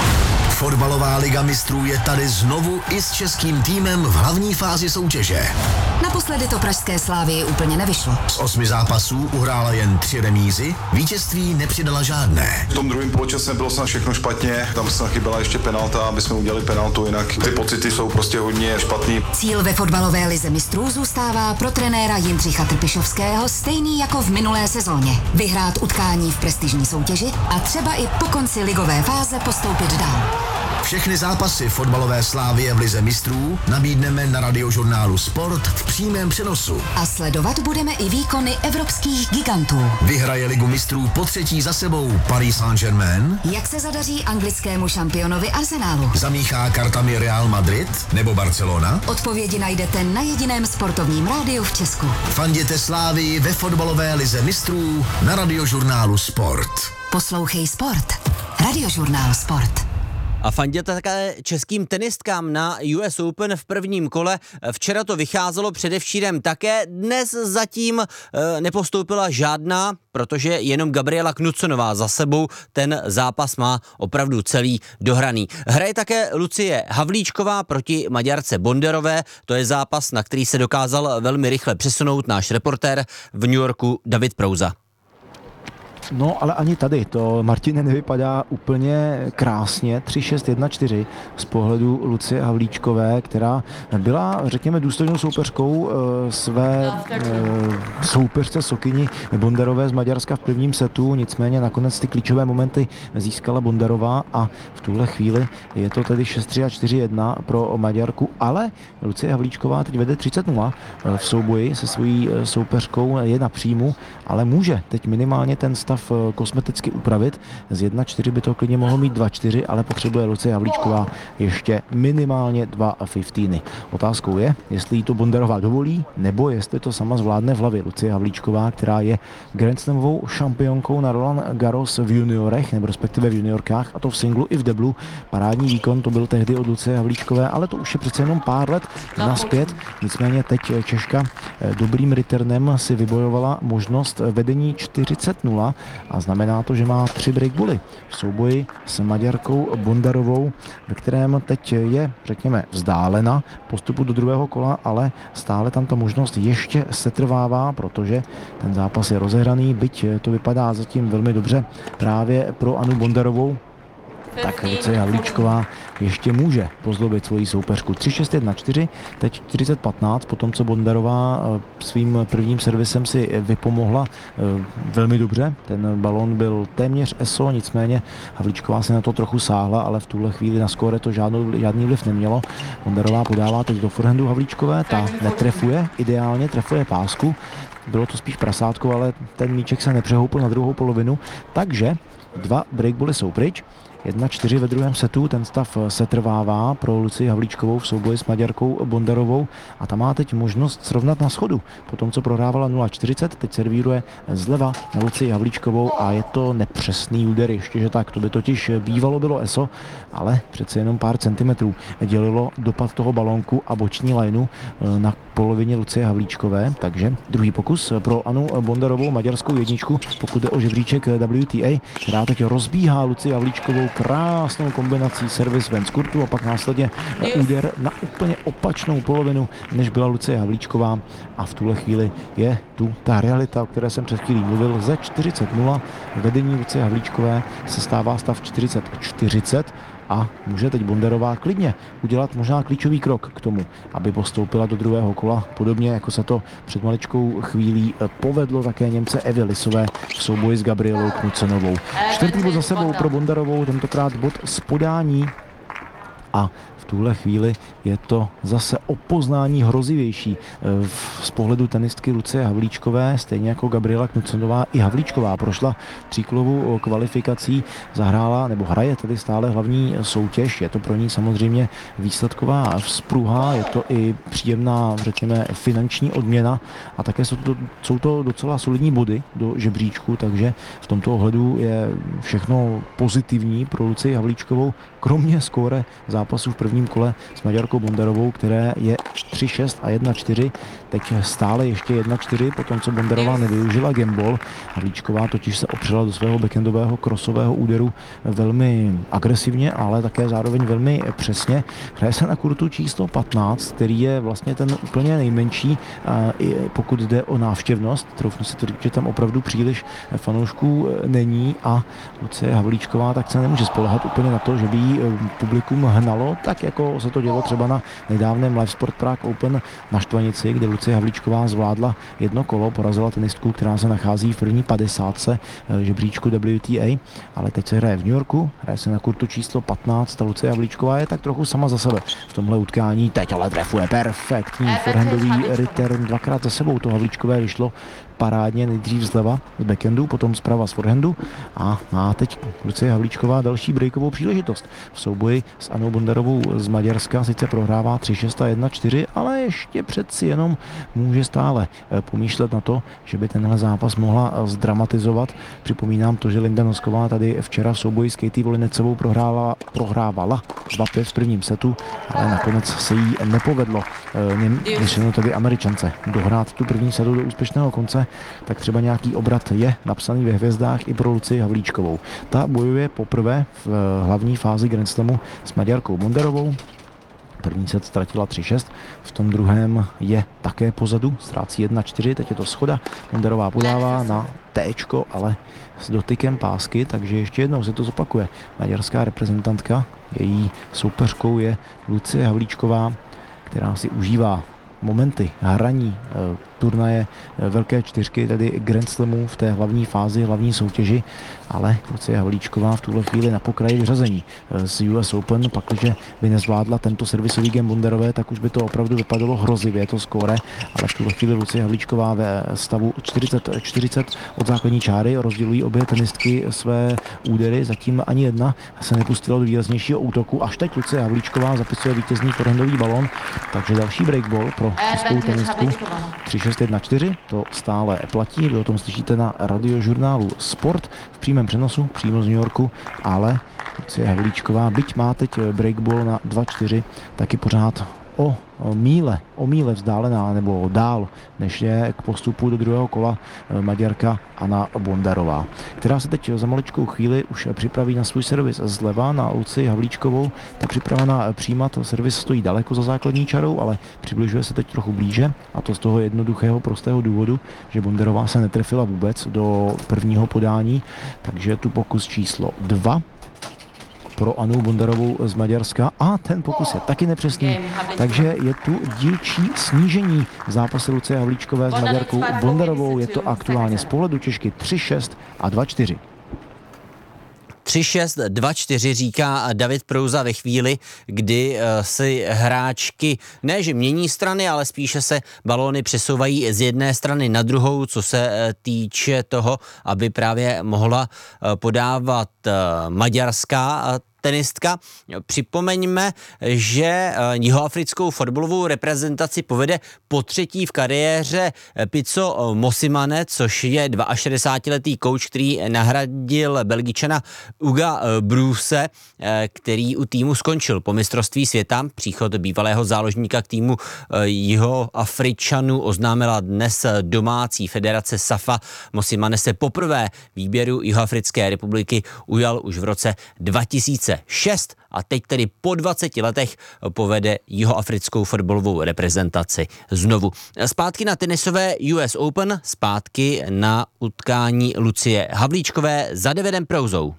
Fotbalová liga mistrů je tady znovu i s českým týmem v hlavní fázi soutěže. Naposledy to pražské Slávii úplně nevyšlo. Z osmi zápasů uhrála jen tři remízy, vítězství nepřidala žádné. V tom druhém poločase bylo snad všechno špatně, tam snad chyběla ještě penalta, aby jsme udělali penaltu, jinak ty pocity jsou prostě hodně špatný. Cíl ve fotbalové lize mistrů zůstává pro trenéra Jindřicha Trpišovského stejný jako v minulé sezóně. Vyhrát utkání v prestižní soutěži a třeba i po konci ligové fáze postoupit dál. Všechny zápasy fotbalové Slávie v lize mistrů nabídneme na radiožurnálu Sport v přímém přenosu. A sledovat budeme i výkony evropských gigantů. Vyhraje ligu mistrů po třetí za sebou Paris Saint-Germain? Jak se zadaří anglickému šampionovi Arsenalu? Zamíchá kartami Real Madrid nebo Barcelona? Odpovědi najdete na jediném sportovním rádiu v Česku. Fanděte Slávii ve fotbalové lize mistrů na radiožurnálu Sport. Poslouchej Sport. Radiožurnál Sport. A fanděte také českým tenistkám na U S Open v prvním kole. Včera to vycházelo, předevčírem také. Dnes zatím e, nepostoupila žádná, protože jenom Gabriela Knucenová za sebou ten zápas má opravdu celý dohraný. Hraje také Lucie Havlíčková proti Maďarce Bonderové. To je zápas, na který se dokázal velmi rychle přesunout náš reportér v New Yorku David Prouza. No, ale ani tady to, Martine, nevypadá úplně krásně. tři šest jedna čtyři z pohledu Lucie Havlíčkové, která byla, řekněme, důstojnou soupeřkou e, své e, soupeřce Sokyni Bondarové z Maďarska v prvním setu, nicméně nakonec ty klíčové momenty získala Bondarová a v tuhle chvíli je to tedy šest tři a čtyři jedna pro Maďarku, ale Lucie Havlíčková teď vede třicet nula v souboji se svojí soupeřkou, je na příjmu, ale může teď minimálně ten stav stav kosmeticky upravit. Z jedna čtyři by to klidně mohlo mít dva čtyři, ale potřebuje Lucie Havlíčková ještě minimálně dva fifteeny. Otázkou je, jestli jí to Bondarová dovolí, nebo jestli to sama zvládne v hlavě. Lucie Havlíčková, která je Grand Slamovou šampionkou na Roland Garros v juniorech, nebo respektive v juniorkách, a to v singlu i v deblu. Parádní výkon to byl tehdy od Lucie Havlíčkové, ale to už je přece jenom pár let nazpět. Nicméně teď Češka dobrým returnem si vybojovala možnost vedení čtyřicet nula a znamená to, že má tři breakbuly v souboji s Maďarkou Bondarovou, ve kterém teď je, řekněme, vzdálena postupu do druhého kola, ale stále tam ta možnost ještě setrvává, protože ten zápas je rozehraný, byť to vypadá zatím velmi dobře právě pro Anu Bondarovou, tak Lucie Havlíčková ještě může pozlobit svoji soupeřku. tři šest jedna čtyři, teď čtyřicet patnáct, potom co Bondarová svým prvním servisem si vypomohla velmi dobře. Ten balón byl téměř E S O, nicméně Havlíčková se na to trochu sáhla, ale v tuhle chvíli na skóre to žádnou, žádný vliv nemělo. Bondarová podává teď do forehandu Havlíčkové, ta netrefuje, ideálně trefuje pásku. Bylo to spíš prasátko, ale ten míček se nepřehoupil na druhou polovinu, takže dva breakbuly jsou pryč. jedna čtyři ve druhém setu, ten stav se trvává pro Lucii Havlíčkovou v souboji s Maďarkou Bondarovou a ta má teď možnost srovnat na schodu. Po tom, co prohrávala nula čtyřicet, teď servíruje zleva na Lucii Havlíčkovou a je to nepřesný úder, ještě že tak, to by totiž bývalo bylo E S O, ale přece jenom pár centimetrů dělilo dopad toho balónku a boční lineu na polovině Lucie Havlíčkové, takže druhý pokus pro Anu Bondarovou, maďarskou jedničku, pokud jde o žebříček W T A, která teď rozbíhá Lucii Havlíčkovou krásnou kombinací servis ven z kurtu a pak následně úder na úplně opačnou polovinu, než byla Lucie Havlíčková, a v tuhle chvíli je tu ta realita, o které jsem před chvílí mluvil. Ze čtyřicet nula vedení Lucie Havlíčkové se stává stav čtyřicet čtyřicet a může teď Bondarová klidně udělat možná klíčový krok k tomu, aby postoupila do druhého kola, podobně jako se to před maličkou chvílí povedlo také Němce Evě Lisové v souboji s Gabrielou Knudsenovou. Čtvrtý bod za sebou pro Bondarovou, tentokrát bod z podání, a v tuhle chvíli je to zase o poznání hrozivější z pohledu tenistky Lucie Havlíčkové, stejně jako Gabriela Knudsenová. I Havlíčková prošla tříkolovou kvalifikací, zahrála nebo hraje tedy stále hlavní soutěž. Je to pro ní samozřejmě výsledková vzpruha, je to i příjemná, řekněme, finanční odměna a také jsou to, jsou to docela solidní body do žebříčku, takže v tomto ohledu je všechno pozitivní pro Lucii Havlíčkovou, kromě skóre zápasu v prvním kole s Maďarkou Bondarovou, které je tři šest a jedna čtyři. Teď stále ještě jedna čtyři, potom co Bondarová nevyužila gameball. Havlíčková totiž se opřela do svého backendového krosového úderu velmi agresivně, ale také zároveň velmi přesně. Hraje se na kurtu číslo patnáct, který je vlastně ten úplně nejmenší, pokud jde o návštěvnost. Troufnu si to říct, že tam opravdu příliš fanoušků není a Lucie Havlíčková tak se nemůže spoléhat úplně na to, že by jí publikum hnalo, tak jako se to dělo třeba na nedávném Live Sport Prague Open na Štvanici, kde Lucie Havlíčková zvládla jedno kolo, porazila tenistku, která se nachází v první padesátce žebříčku W T A, ale teď se hraje v New Yorku, hraje se na kurtu číslo patnáct, a Lucie Havlíčková je tak trochu sama za sebe v tomhle utkání, teď ale trefuje perfektní forehandový return, dvakrát za sebou to Havlíčkové vyšlo parádně, nejdřív zleva z backendu, potom zprava z forehandu a má teď Lucie Havlíčková další breakovou příležitost v souboji s Anou Bondarovou z Maďarska. Sice prohrává tři šest a jedna čtyři, ale ještě přeci jenom může stále pomýšlet na to, že by tenhle zápas mohla zdramatizovat. Připomínám to, že Linda Nosková tady včera v souboji s Katie Volinecovou prohrávala, prohrávala dva pět v prvním setu, ale nakonec se jí nepovedlo, myslím tedy Američance, dohrát tu první setu do úspěšného konce, tak třeba nějaký obrat je napsaný ve hvězdách i pro Lucii Havlíčkovou. Ta bojuje poprvé v hlavní fázi Grand Slamu s Maďarkou Bondarovou. První set ztratila tři šest, v tom druhém je také pozadu, ztrácí jedna čtyři, teď je to schoda. Bondarová podává na téčko, ale s dotykem pásky, takže ještě jednou se to zopakuje. Maďarská reprezentantka, její soupeřkou je Lucie Havlíčková, která si užívá momenty hraní turnaje Velké čtyřky, tedy Grand Slamu v té hlavní fázi, hlavní soutěži, ale Lucie Havlíčková v tuhle chvíli na pokraji vyřazení z U S Open, pakliže by nezvládla tento servisový game Bonderové, tak už by to opravdu vypadalo hrozivě, to skóre, ale v tuhle chvíli Lucie Havlíčková ve stavu čtyřicet čtyřicet od základní čáry, rozdělují obě tenistky své údery, zatím ani jedna se nepustila do výraznějšího útoku, až teď Lucie Havlíčková zapisuje vítězný forehandový balón, takže další breakball pro českou tenistku tři šest jedna čtyři, to stále platí, vy o tom slyšíte na radiožurnálu Sport v přímém přenosu, přímo z New Yorku, ale Lucie Havlíčková, byť má teď breakball na dva čtyři, taky pořád o míle, o míle vzdálená nebo dál, než je k postupu do druhého kola Maďarka Anna Bondarová, která se teď za maličkou chvíli už připraví na svůj servis zleva na Lucii Havlíčkovou. Ta připravená přijímat servis stojí daleko za základní čarou, ale přibližuje se teď trochu blíže, a to z toho jednoduchého, prostého důvodu, že Bondarová se netrefila vůbec do prvního podání, takže tu pokus číslo dva pro Anu Bondarovou z Maďarska a ten pokus je taky nepřesný, takže je tu dílčí snížení v zápase Lucie Havlíčkové s Maďarkou Bondarovou, je to aktuálně z pohledu Češky tři šest a dva čtyři. tři šest dva čtyři říká David Prouza ve chvíli, kdy si hráčky ne, že mění strany, ale spíše se balóny přesouvají z jedné strany na druhou, co se týče toho, aby právě mohla podávat maďarská tenistka. Připomeňme, že jihoafrickou fotbalovou reprezentaci povede po třetí v kariéře Pitso Mosimane, což je šedesátiletý kouč, který nahradil Belgičana Uga Bruse, který u týmu skončil po mistrovství světa. Příchod bývalého záložníka k týmu Jihoafričanů oznámila dnes domácí federace SAFA. Mosimane se poprvé výběru Jihoafrické republiky ujal už v roce dva tisíce šest a teď tedy po dvaceti letech povede jihoafrickou fotbalovou reprezentaci znovu. Zpátky na tenisové U S Open, zpátky na utkání Lucie Havlíčkové za Davidem Prouzou.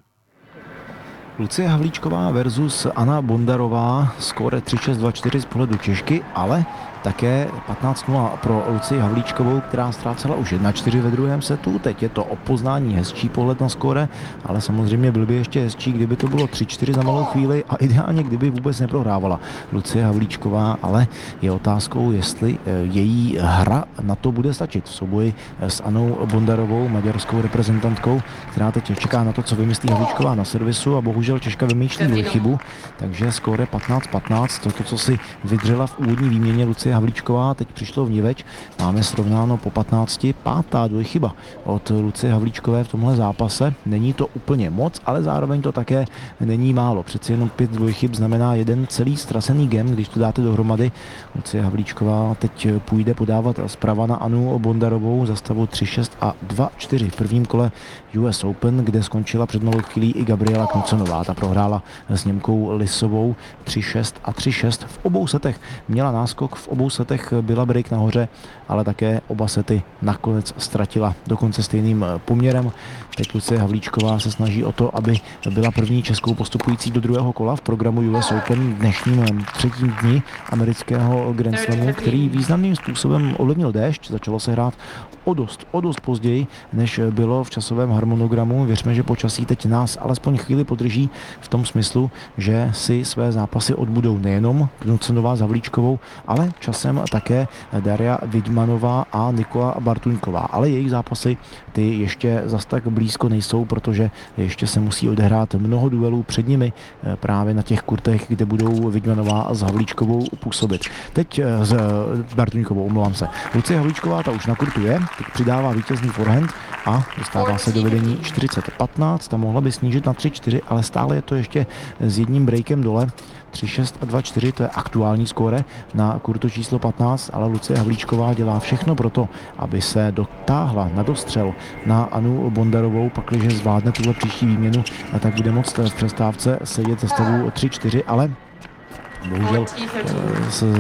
Lucie Havlíčková versus Anna Bondarová, skóre tři šest dva čtyři z pohledu Češky, ale také patnáct nula pro Lucii Havlíčkovou, která ztrácela už jedna čtyři ve druhém setu. Teď je to o poznání hezčí pohled na skóre, ale samozřejmě byl by ještě hezčí, kdyby to bylo tři čtyři za malou chvíli a ideálně, kdyby vůbec neprohrávala Lucie Havlíčková, ale je otázkou, jestli její hra na to bude stačit v souboji s Annou Bondarovou, maďarskou reprezentantkou, která teď čeká na to, co vymyslí Havlíčková na servisu, a bohužel Češka vymýšlí chybu, takže skóre patnáct patnáct, to, to co si vydřela v úvodní výměně Lucie Havlíčková, teď přišlo vniveč, máme srovnáno po patnácti, pátá dvojchyba od Lucie Havlíčkové v tomhle zápase. Není to úplně moc, ale zároveň to také není málo. Přeci jenom pět dvojchyb znamená jeden celý ztracený game, když to dáte dohromady. Lucie Havlíčková teď půjde podávat zprava na Anu Bondarovou za stavu tři šest a dva čtyři v prvním kole U S Open, kde skončila před malou chvílí i Gabriela Knudsenová. Ta prohrála s Němkou Lisovou tři šest a tři šest v obou setech. Měla náskok, v obou setech byla break nahoře, ale také oba sety nakonec ztratila dokonce stejným poměrem. Teď Lucie Havlíčková se snaží o to, aby byla první českou postupující do druhého kola v programu U S Open dnešním třetím dni amerického Grand Slamu, který významným způsobem ovlivnil déšť. Začalo se hrát o dost, o dost později, než bylo v časovém harmonogramu. Věřme, že počasí teď nás alespoň chvíli podrží v tom smyslu, že si své zápasy odbudou nejenom Knudsenová s Havlíčkovou, ale časem také Daria Vidmanová a Nikola Bartuňková. Ale jejich zápasy ty ještě zas tak blízko nejsou, protože ještě se musí odehrát mnoho duelů před nimi právě na těch kurtech, kde budou Vidmanová a s Havlíčkovou působit. Teď s Bartuňkovou, omlouvám se. Lucie Havlíčková ta už na kurtu je, teď přidává vítězný forehand a dostává se do vedení čtyřicet patnáct, ta mohla by snížit na tři čtyři, ale stále je to ještě s jedním breakem dole. tři šest a dva čtyři, to je aktuální skóre na kurtu číslo patnáct, ale Lucie Havlíčková dělá všechno pro to, aby se dotáhla na dostřel na Anu Bondarovou, pakliže zvládne tuhle příští výměnu, a tak bude moct v přestávce sedět za stavu tři čtyři, ale bohužel s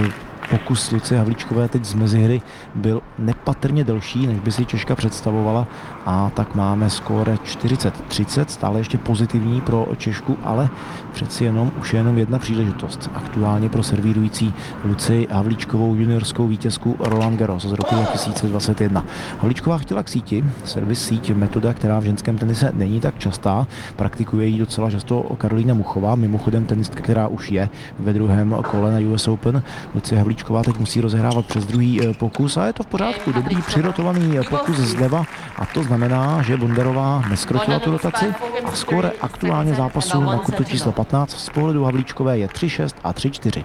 pokus Lucie Havlíčkové teď z mezihry byl nepatrně delší, než by si Češka představovala, a tak máme skóre čtyřicet třicet, stále ještě pozitivní pro Češku, ale přeci jenom už je jenom jedna příležitost aktuálně pro servírující Lucii Havlíčkovou, juniorskou vítězku Roland Garros z roku dva tisíce dvacet jedna. Havlíčková chtěla k síti, servis síť, metoda, která v ženském tenise není tak častá, praktikuje ji docela často Karolína Muchová, mimochodem tenistka, která už je ve druhém kole na U S Open. Lucie Havlíčková teď musí rozehrávat přes druhý pokus a je to v pořádku, dobrý přirotovaný pokus zleva, a to znamená, že Bondarová neskrotila tu rotaci a skóre aktuálně zápasu na kurtu číslo patnáct z pohledu Havlíčkové je tři šest a tři čtyři.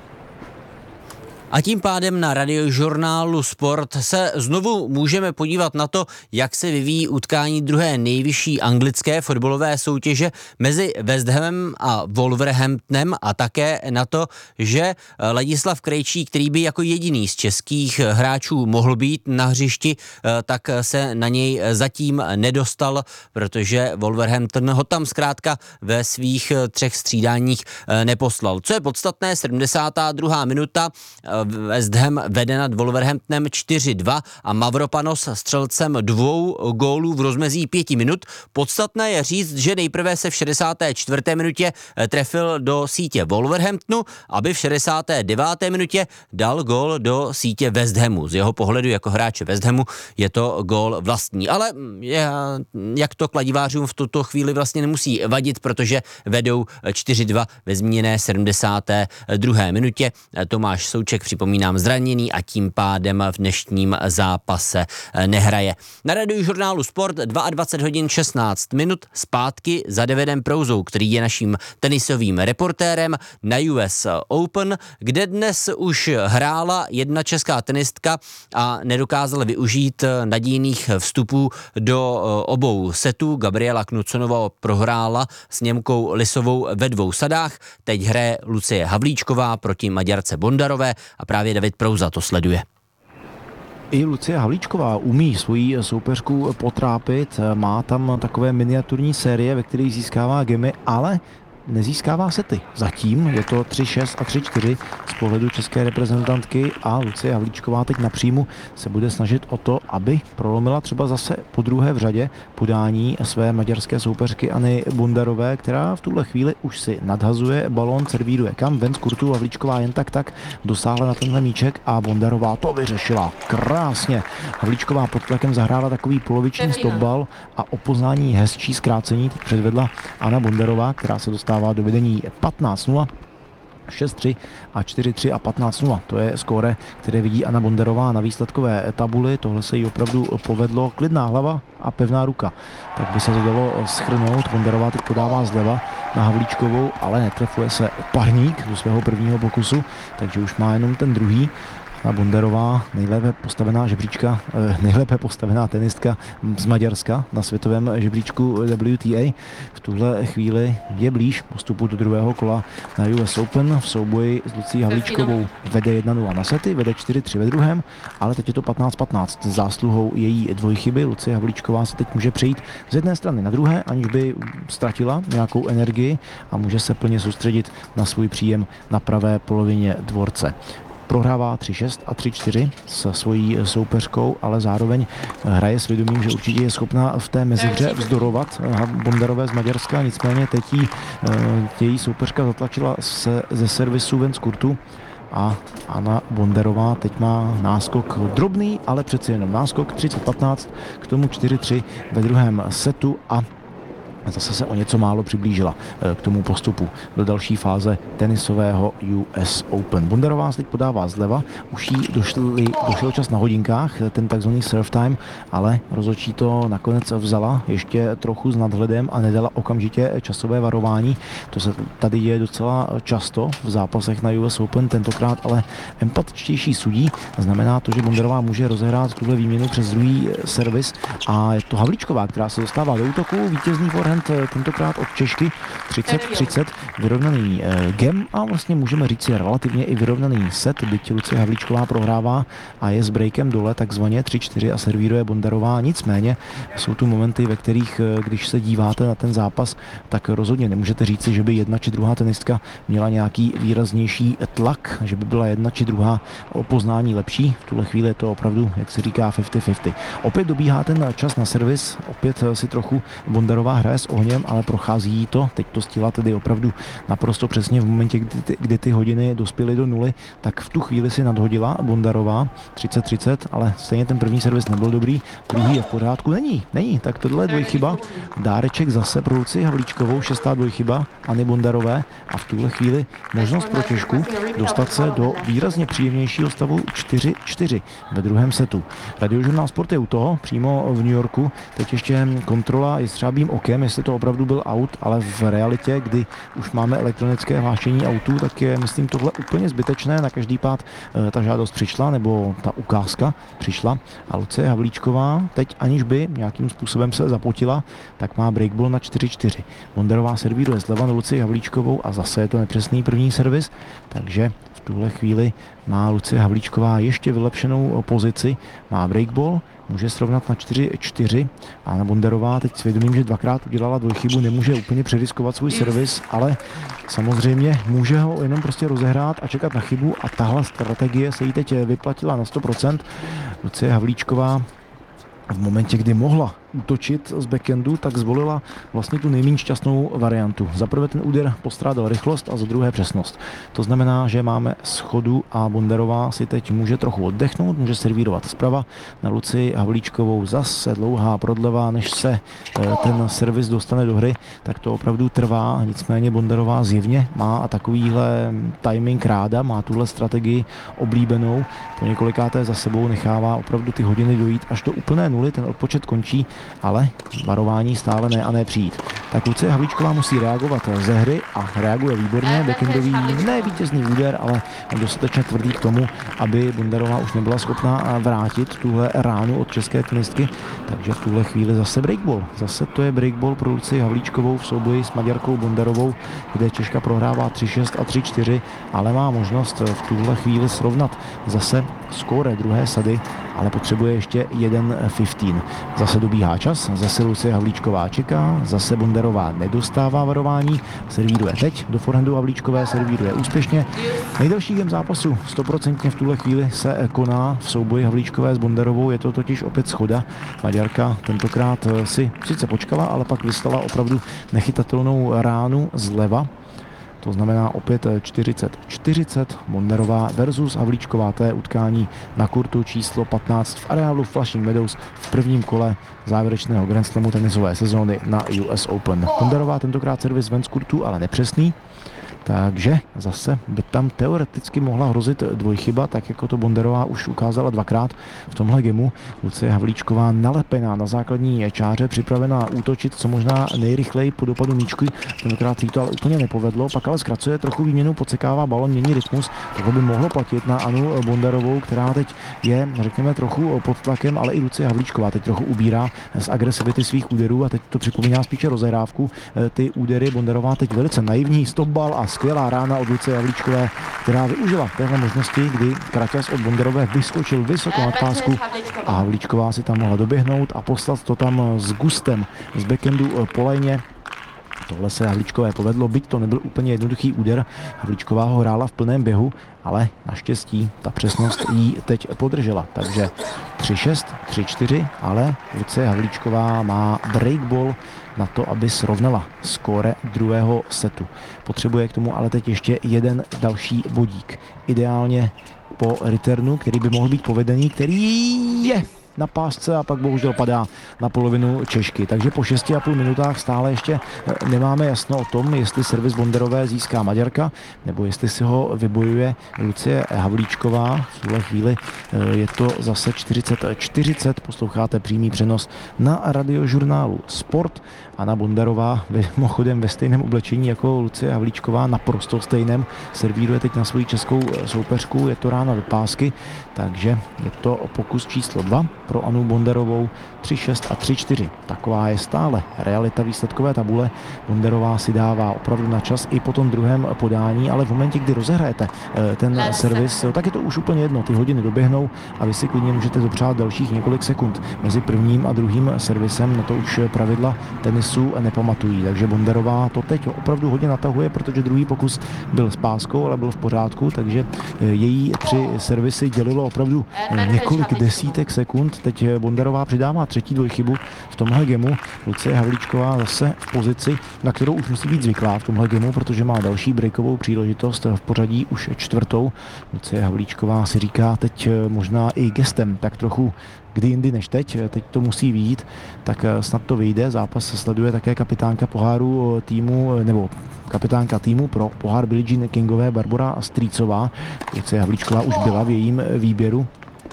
A tím pádem na radiožurnálu Sport se znovu můžeme podívat na to, jak se vyvíjí utkání druhé nejvyšší anglické fotbalové soutěže mezi West Hamem a Wolverhamptonem, a také na to, že Ladislav Krejčí, který by jako jediný z českých hráčů mohl být na hřišti, tak se na něj zatím nedostal, protože Wolverhampton ho tam zkrátka ve svých třech střídáních neposlal. Co je podstatné, sedmdesátá druhá minuta, West Ham vede nad Wolverhamptonem čtyři dva a Mavropanos střelcem dvou gólů v rozmezí pěti minut. Podstatné je říct, že nejprve se v šedesáté čtvrté minutě trefil do sítě Wolverhamptonu, aby v šedesáté deváté minutě dal gól do sítě West Hamu. Z jeho pohledu jako hráče West Hamu je to gól vlastní, ale je, jak to kladivářům v tuto chvíli vlastně nemusí vadit, protože vedou čtyři dva ve zmíněné sedmdesáté druhé minutě. Tomáš Souček, připomínám, zraněný a tím pádem v dnešním zápase nehraje. Na radiožurnálu Sport dvacet dva hodin šestnáct minut zpátky za Davidem Prouzou, který je naším tenisovým reportérem na U S Open, kde dnes už hrála jedna česká tenistka a nedokázala využít nadějných vstupů do obou setů. Gabriela Knuconová prohrála s Němkou Lisovou ve dvou sadách. Teď hraje Lucie Havlíčková proti Maďarce Bondarové a právě David Prouza to sleduje. I Lucie Havlíčková umí svoji soupeřku potrápit, má tam takové miniaturní série, ve kterých získává gemy, ale nezískává sety. Zatím je to tři šest a tři čtyři z pohledu české reprezentantky a Lucie Havlíčková teď napřímo se bude snažit o to, aby prolomila třeba zase po druhé v řadě podání své maďarské soupeřky Anny Bondarové, která v tuhle chvíli už si nadhazuje balón, servíruje kam ven z kurtu. Havlíčková jen tak tak dosáhla na tenhle míček a Bondarová to vyřešila krásně. Havlíčková pod tlakem zahrála takový poloviční stopbal a o poznání hezčí zkrácení teď předvedla Anna Bondarová, která se dostává do vedení patnáct nula, šest tři a čtyři tři a patnáct nula. To je skóre, které vidí Anna Bondarová na výsledkové tabuli. Tohle se jí opravdu povedlo. Klidná hlava a pevná ruka. Tak by se to dalo shrnout. Bondarová teď podává zleva na Havlíčkovou, ale netrefuje se parník do svého prvního pokusu, takže už má jenom ten druhý. A Bondarová, nejlépe postavená žebříčka, nejlépe postavená tenistka z Maďarska na světovém žebříčku W T A. V tuhle chvíli je blíž postupu do druhého kola na U S Open. V souboji s Lucí Havlíčkovou vede jedna nula na sety, vede čtyři tři ve druhém, ale teď je to patnáct patnáct. S zásluhou její dvojchyby Lucie Havlíčková se teď může přejít z jedné strany na druhé, aniž by ztratila nějakou energii, a může se plně soustředit na svůj příjem na pravé polovině dvorce. Prohrává tři šest a tři čtyři se svojí soupeřkou, ale zároveň hraje s vědomím, že určitě je schopná v té mezihře vzdorovat Bondarové z Maďarska, nicméně teď jí, její soupeřka zatlačila se, ze servisu ven z kurtu a Anna Bondarová teď má náskok drobný, ale přeci jenom náskok třicet patnáct k tomu čtyři tři ve druhém setu a zase se o něco málo přiblížila k tomu postupu do další fáze tenisového U S Open. Bondarová se teď podává zleva, už jí došli, došel čas na hodinkách, ten takzvaný serve time, ale rozhodčí to nakonec vzala ještě trochu s nadhledem a nedala okamžitě časové varování. To se tady děje docela často v zápasech na U S Open, tentokrát ale empatičtější sudí. Znamená to, že Bondarová může rozehrát tuhle výměnu přes druhý servis a je to Havlíčková, která se dostává do útoku, vítězný forehand procent tentokrát od Češky, třicet třicet, vyrovnaný gem a vlastně můžeme říct si relativně i vyrovnaný set, byť Lucie Havlíčková prohrává a je s breakem dole takzvaně tři čtyři a servíruje Bondarová. Nicméně jsou tu momenty, ve kterých, když se díváte na ten zápas, tak rozhodně nemůžete říci, že by jedna či druhá tenistka měla nějaký výraznější tlak, že by byla jedna či druhá o poznání lepší. V tuhle chvíli je to opravdu, jak se říká, padesát na padesát. Opět dobíhá ten čas na servis, opět si trochu Bondarová hraje s ohněm, ale prochází jí to. Teď to stihla tedy opravdu naprosto přesně v momentě, kdy ty, kdy ty hodiny dospěly do nuly, tak v tu chvíli si nadhodila Bondarová třicet třicet, ale stejně ten první servis nebyl dobrý, druhý je v pořádku. Není, není, tak tohle je dvojchyba. Dáreček zase pro Lucii Havlíčkovou, šestá dvojchyba Anny Bondarové a v tuhle chvíli možnost pro Češku dostat se do výrazně příjemnějšího stavu čtyři čtyři ve druhém setu. Radiožurnál Sport je u toho, přímo v New Yorku. Teď ještě kontrola jestřábím okem, jestli to opravdu byl aut, ale v realitě, kdy už máme elektronické hlášení autů, tak je, myslím, tohle úplně zbytečné. Na každý pád e, ta žádost přišla, nebo ta ukázka přišla. A Lucie Havlíčková teď, aniž by nějakým způsobem se zapotila, tak má breakball na čtyři čtyři. Bondarová servíruje zleva na Lucii Havlíčkovou a zase je to nepřesný první servis, takže v tuhle chvíli má Lucie Havlíčková ještě vylepšenou pozici, má breakball, může srovnat na čtyři čtyři a Anna Bondarová teď svědomím, že dvakrát udělala dvojchybu, nemůže úplně přeriskovat svůj servis, ale samozřejmě může ho jenom prostě rozehrát a čekat na chybu a tahle strategie se jí teď vyplatila na sto procent. Lucie Havlíčková v momentě, kdy mohla útočit z backendu, tak zvolila vlastně tu nejméně šťastnou variantu. Za prvé ten úder postrádal rychlost a za druhé přesnost. To znamená, že máme schodu a Bondarová si teď může trochu oddechnout, může servírovat zprava na Lucii Havlíčkovou, zase dlouhá prodleva, než se ten servis dostane do hry, tak to opravdu trvá, nicméně Bondarová zjevně má a takovýhle timing ráda, má tuhle strategii oblíbenou, po několikáté za sebou nechává opravdu ty hodiny dojít až do úplné nuly, ten odpočet končí, ale varování stále ne a ne přijít. Tak Lucie Havlíčková musí reagovat ze hry a reaguje výborně. Backendový ne vítězný úder, ale dostatečně tvrdý k tomu, aby Bondarová už nebyla schopná vrátit tuhle ránu od české tenistky. Takže v tuhle chvíli zase breakball. Zase to je breakball pro Lucii Havlíčkovou v souboji s Maďarkou Bondarovou, kde Češka prohrává tři šest a tři čtyři, ale má možnost v tuhle chvíli srovnat zase skóre druhé sady, ale potřebuje ještě jeden patnáct. Zase dobíhá čas, zase Lucie Havlíčková čeká, zase Bondarová nedostává varování, servíruje teď, do forehandu Havlíčkové servíruje úspěšně. Nejdelší game zápasu sto procent v tuhle chvíli se koná v souboji Havlíčkové s Bondarovou, je to totiž opět schoda. Maďarka tentokrát si sice počkala, ale pak vystala opravdu nechytatelnou ránu zleva. To znamená opět čtyřicet čtyřicet, Bondarová versus Havlíčková, to je utkání na kurtu číslo patnáct v areálu Flushing Meadows v prvním kole závěrečného Grand Slamu tenisové sezóny na U S Open. Bondarová tentokrát servis ven z kurtu, ale nepřesný. Takže zase by tam teoreticky mohla hrozit dvojchyba, tak jako to Bondarová už ukázala dvakrát v tomhle gemu. Lucie Havlíčková nalepená na základní čáře, připravená útočit co možná nejrychleji po dopadu míčky. Tentokrát jí to ale úplně nepovedlo, pak ale zkracuje trochu výměnu, podsekává balon, mění rytmus, tak by mohlo platit na Anu Bondarovou, která teď je, řekněme, trochu pod tlakem, ale i Lucie Havlíčková teď trochu ubírá z agresivity svých úderů a teď to připomíná spíše rozehrávku. Ty údery Bondarová teď velice naivní, stop bal a skvělá rána od Lucie Havlíčkové, která využila téhle možnosti, kdy kraťas od Bondarové vyskočil vysoko nad pásku a Havlíčková si tam mohla doběhnout a poslat to tam s gustem z backendu po lajně. Tohle se Havlíčkové povedlo, byť to nebyl úplně jednoduchý úder. Havlíčková ho hrála v plném běhu, ale naštěstí ta přesnost jí teď podržela. Takže tři šest, tři čtyři, ale Lucie Havlíčková má breakball na to, aby srovnala skóre druhého setu. Potřebuje k tomu ale teď ještě jeden další bodík. Ideálně po returnu, který by mohl být povedený, který je na pásce a pak bohužel padá na polovinu Češky. Takže po šesti a půl minutách stále ještě nemáme jasno o tom, jestli servis Bondarové získá Maďarka, nebo jestli si ho vybojuje Lucie Havlíčková. V tuhle chvíli je to zase čtyřicet čtyřicet, posloucháte přímý přenos na radiožurnálu Sport. Anna Bondarová mimochodem ve stejném oblečení jako Lucie Havlíčková, naprosto stejném, servíruje teď na svoji českou soupeřku, je to rána do pásky, takže je to pokus číslo dva. pro Anu Bonderovou, tři šest a tři čtyři. Taková je stále realita výsledkové tabule. Bonderová si dává opravdu na čas i po tom druhém podání, ale v momentě, kdy rozehrajete ten servis, tak je to už úplně jedno. Ty hodiny doběhnou a vy si klidně můžete dopřát dalších několik sekund mezi prvním a druhým servisem. Na to už pravidla tenisu nepamatují. Takže Bonderová to teď opravdu hodně natahuje, protože druhý pokus byl s páskou, ale byl v pořádku, takže její tři servisy dělilo opravdu několik desítek sekund. Teď Bonderová přidává třetí dvojchybu v tomhle gemu. Lucie Havlíčková zase v pozici, na kterou už musí být zvyklá v tomhle gemu, protože má další breakovou příležitost v pořadí už čtvrtou. Lucie Havlíčková si říká teď možná i gestem tak trochu kdy jindy než teď, teď to musí vyjít, tak snad to vyjde. Zápas sleduje také kapitánka poháru týmu, nebo kapitánka týmu pro pohár Billie Jean Kingové Barbora Strýcová. Lucie Havlíčková už byla v jejím výběru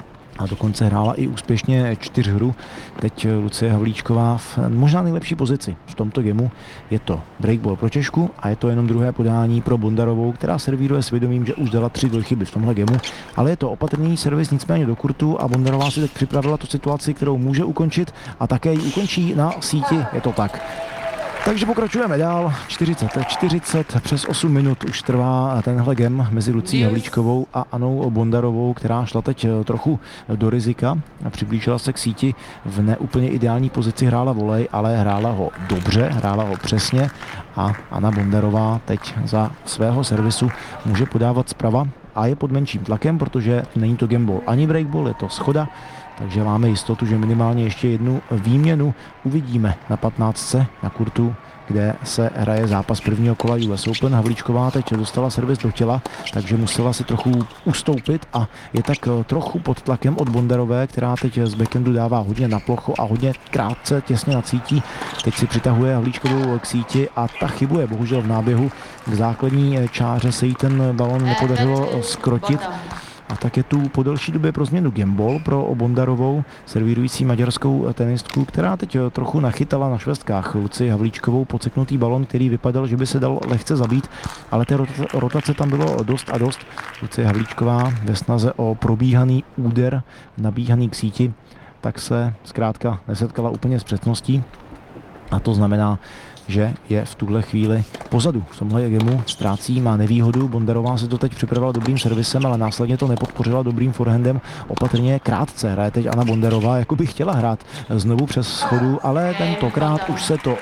a dokonce hrála i úspěšně čtyřhru. Teď Lucie Havlíčková v možná nejlepší pozici v tomto gemu. Je to breakball pro Češku a je to jenom druhé podání pro Bondarovou, která servíruje s vědomím, že už dala tři dvojchyby v tomhle gemu, ale je to opatrný servis nicméně do kurtu a Bondarová si teď připravila tu situaci, kterou může ukončit a také ji ukončí na síti. Je to tak. Takže pokračujeme dál. čtyřicet čtyřicet, přes osm minut už trvá tenhle gem mezi Lucí Havlíčkovou a Anou Bondarovou, která šla teď trochu do rizika a přiblížila se k síti v neúplně ideální pozici, hrála volej, ale hrála ho dobře, hrála ho přesně a Anna Bondarová teď za svého servisu může podávat zprava a je pod menším tlakem, protože není to gameball ani breakball, je to schoda. Takže máme jistotu, že minimálně ještě jednu výměnu uvidíme na patnáctce na kurtu, kde se hraje zápas prvního kola U S Open. Havlíčková teď dostala servis do těla, takže musela si trochu ustoupit a je tak trochu pod tlakem od Bondarové, která teď z backhandu dává hodně na plochu a hodně krátce, těsně nad sítí. Teď si přitahuje Havlíčkovou k síti a ta chybuje bohužel v náběhu. K základní čáře se jí ten balon nepodařilo skrotit. A tak je tu po delší době pro změnu gameball pro Bondarovou, servírující maďarskou tenistku, která teď trochu nachytala na švestkách Lucii Havlíčkovou podseknutý balon, který vypadal, že by se dal lehce zabít, ale té rotace tam bylo dost a dost. Lucie Havlíčková ve snaze o probíhaný úder, nabíhaný k síti, tak se zkrátka nesetkala úplně s přesností a to znamená, že je v tuhle chvíli pozadu. V tomhle gemu ztrácí, má nevýhodu. Bondarová se to teď připravila dobrým servisem, ale následně to nepodpořila dobrým forehandem. Opatrně krátce hraje teď Anna Bondarová, jako by chtěla hrát znovu přes schodu, ale tentokrát už se to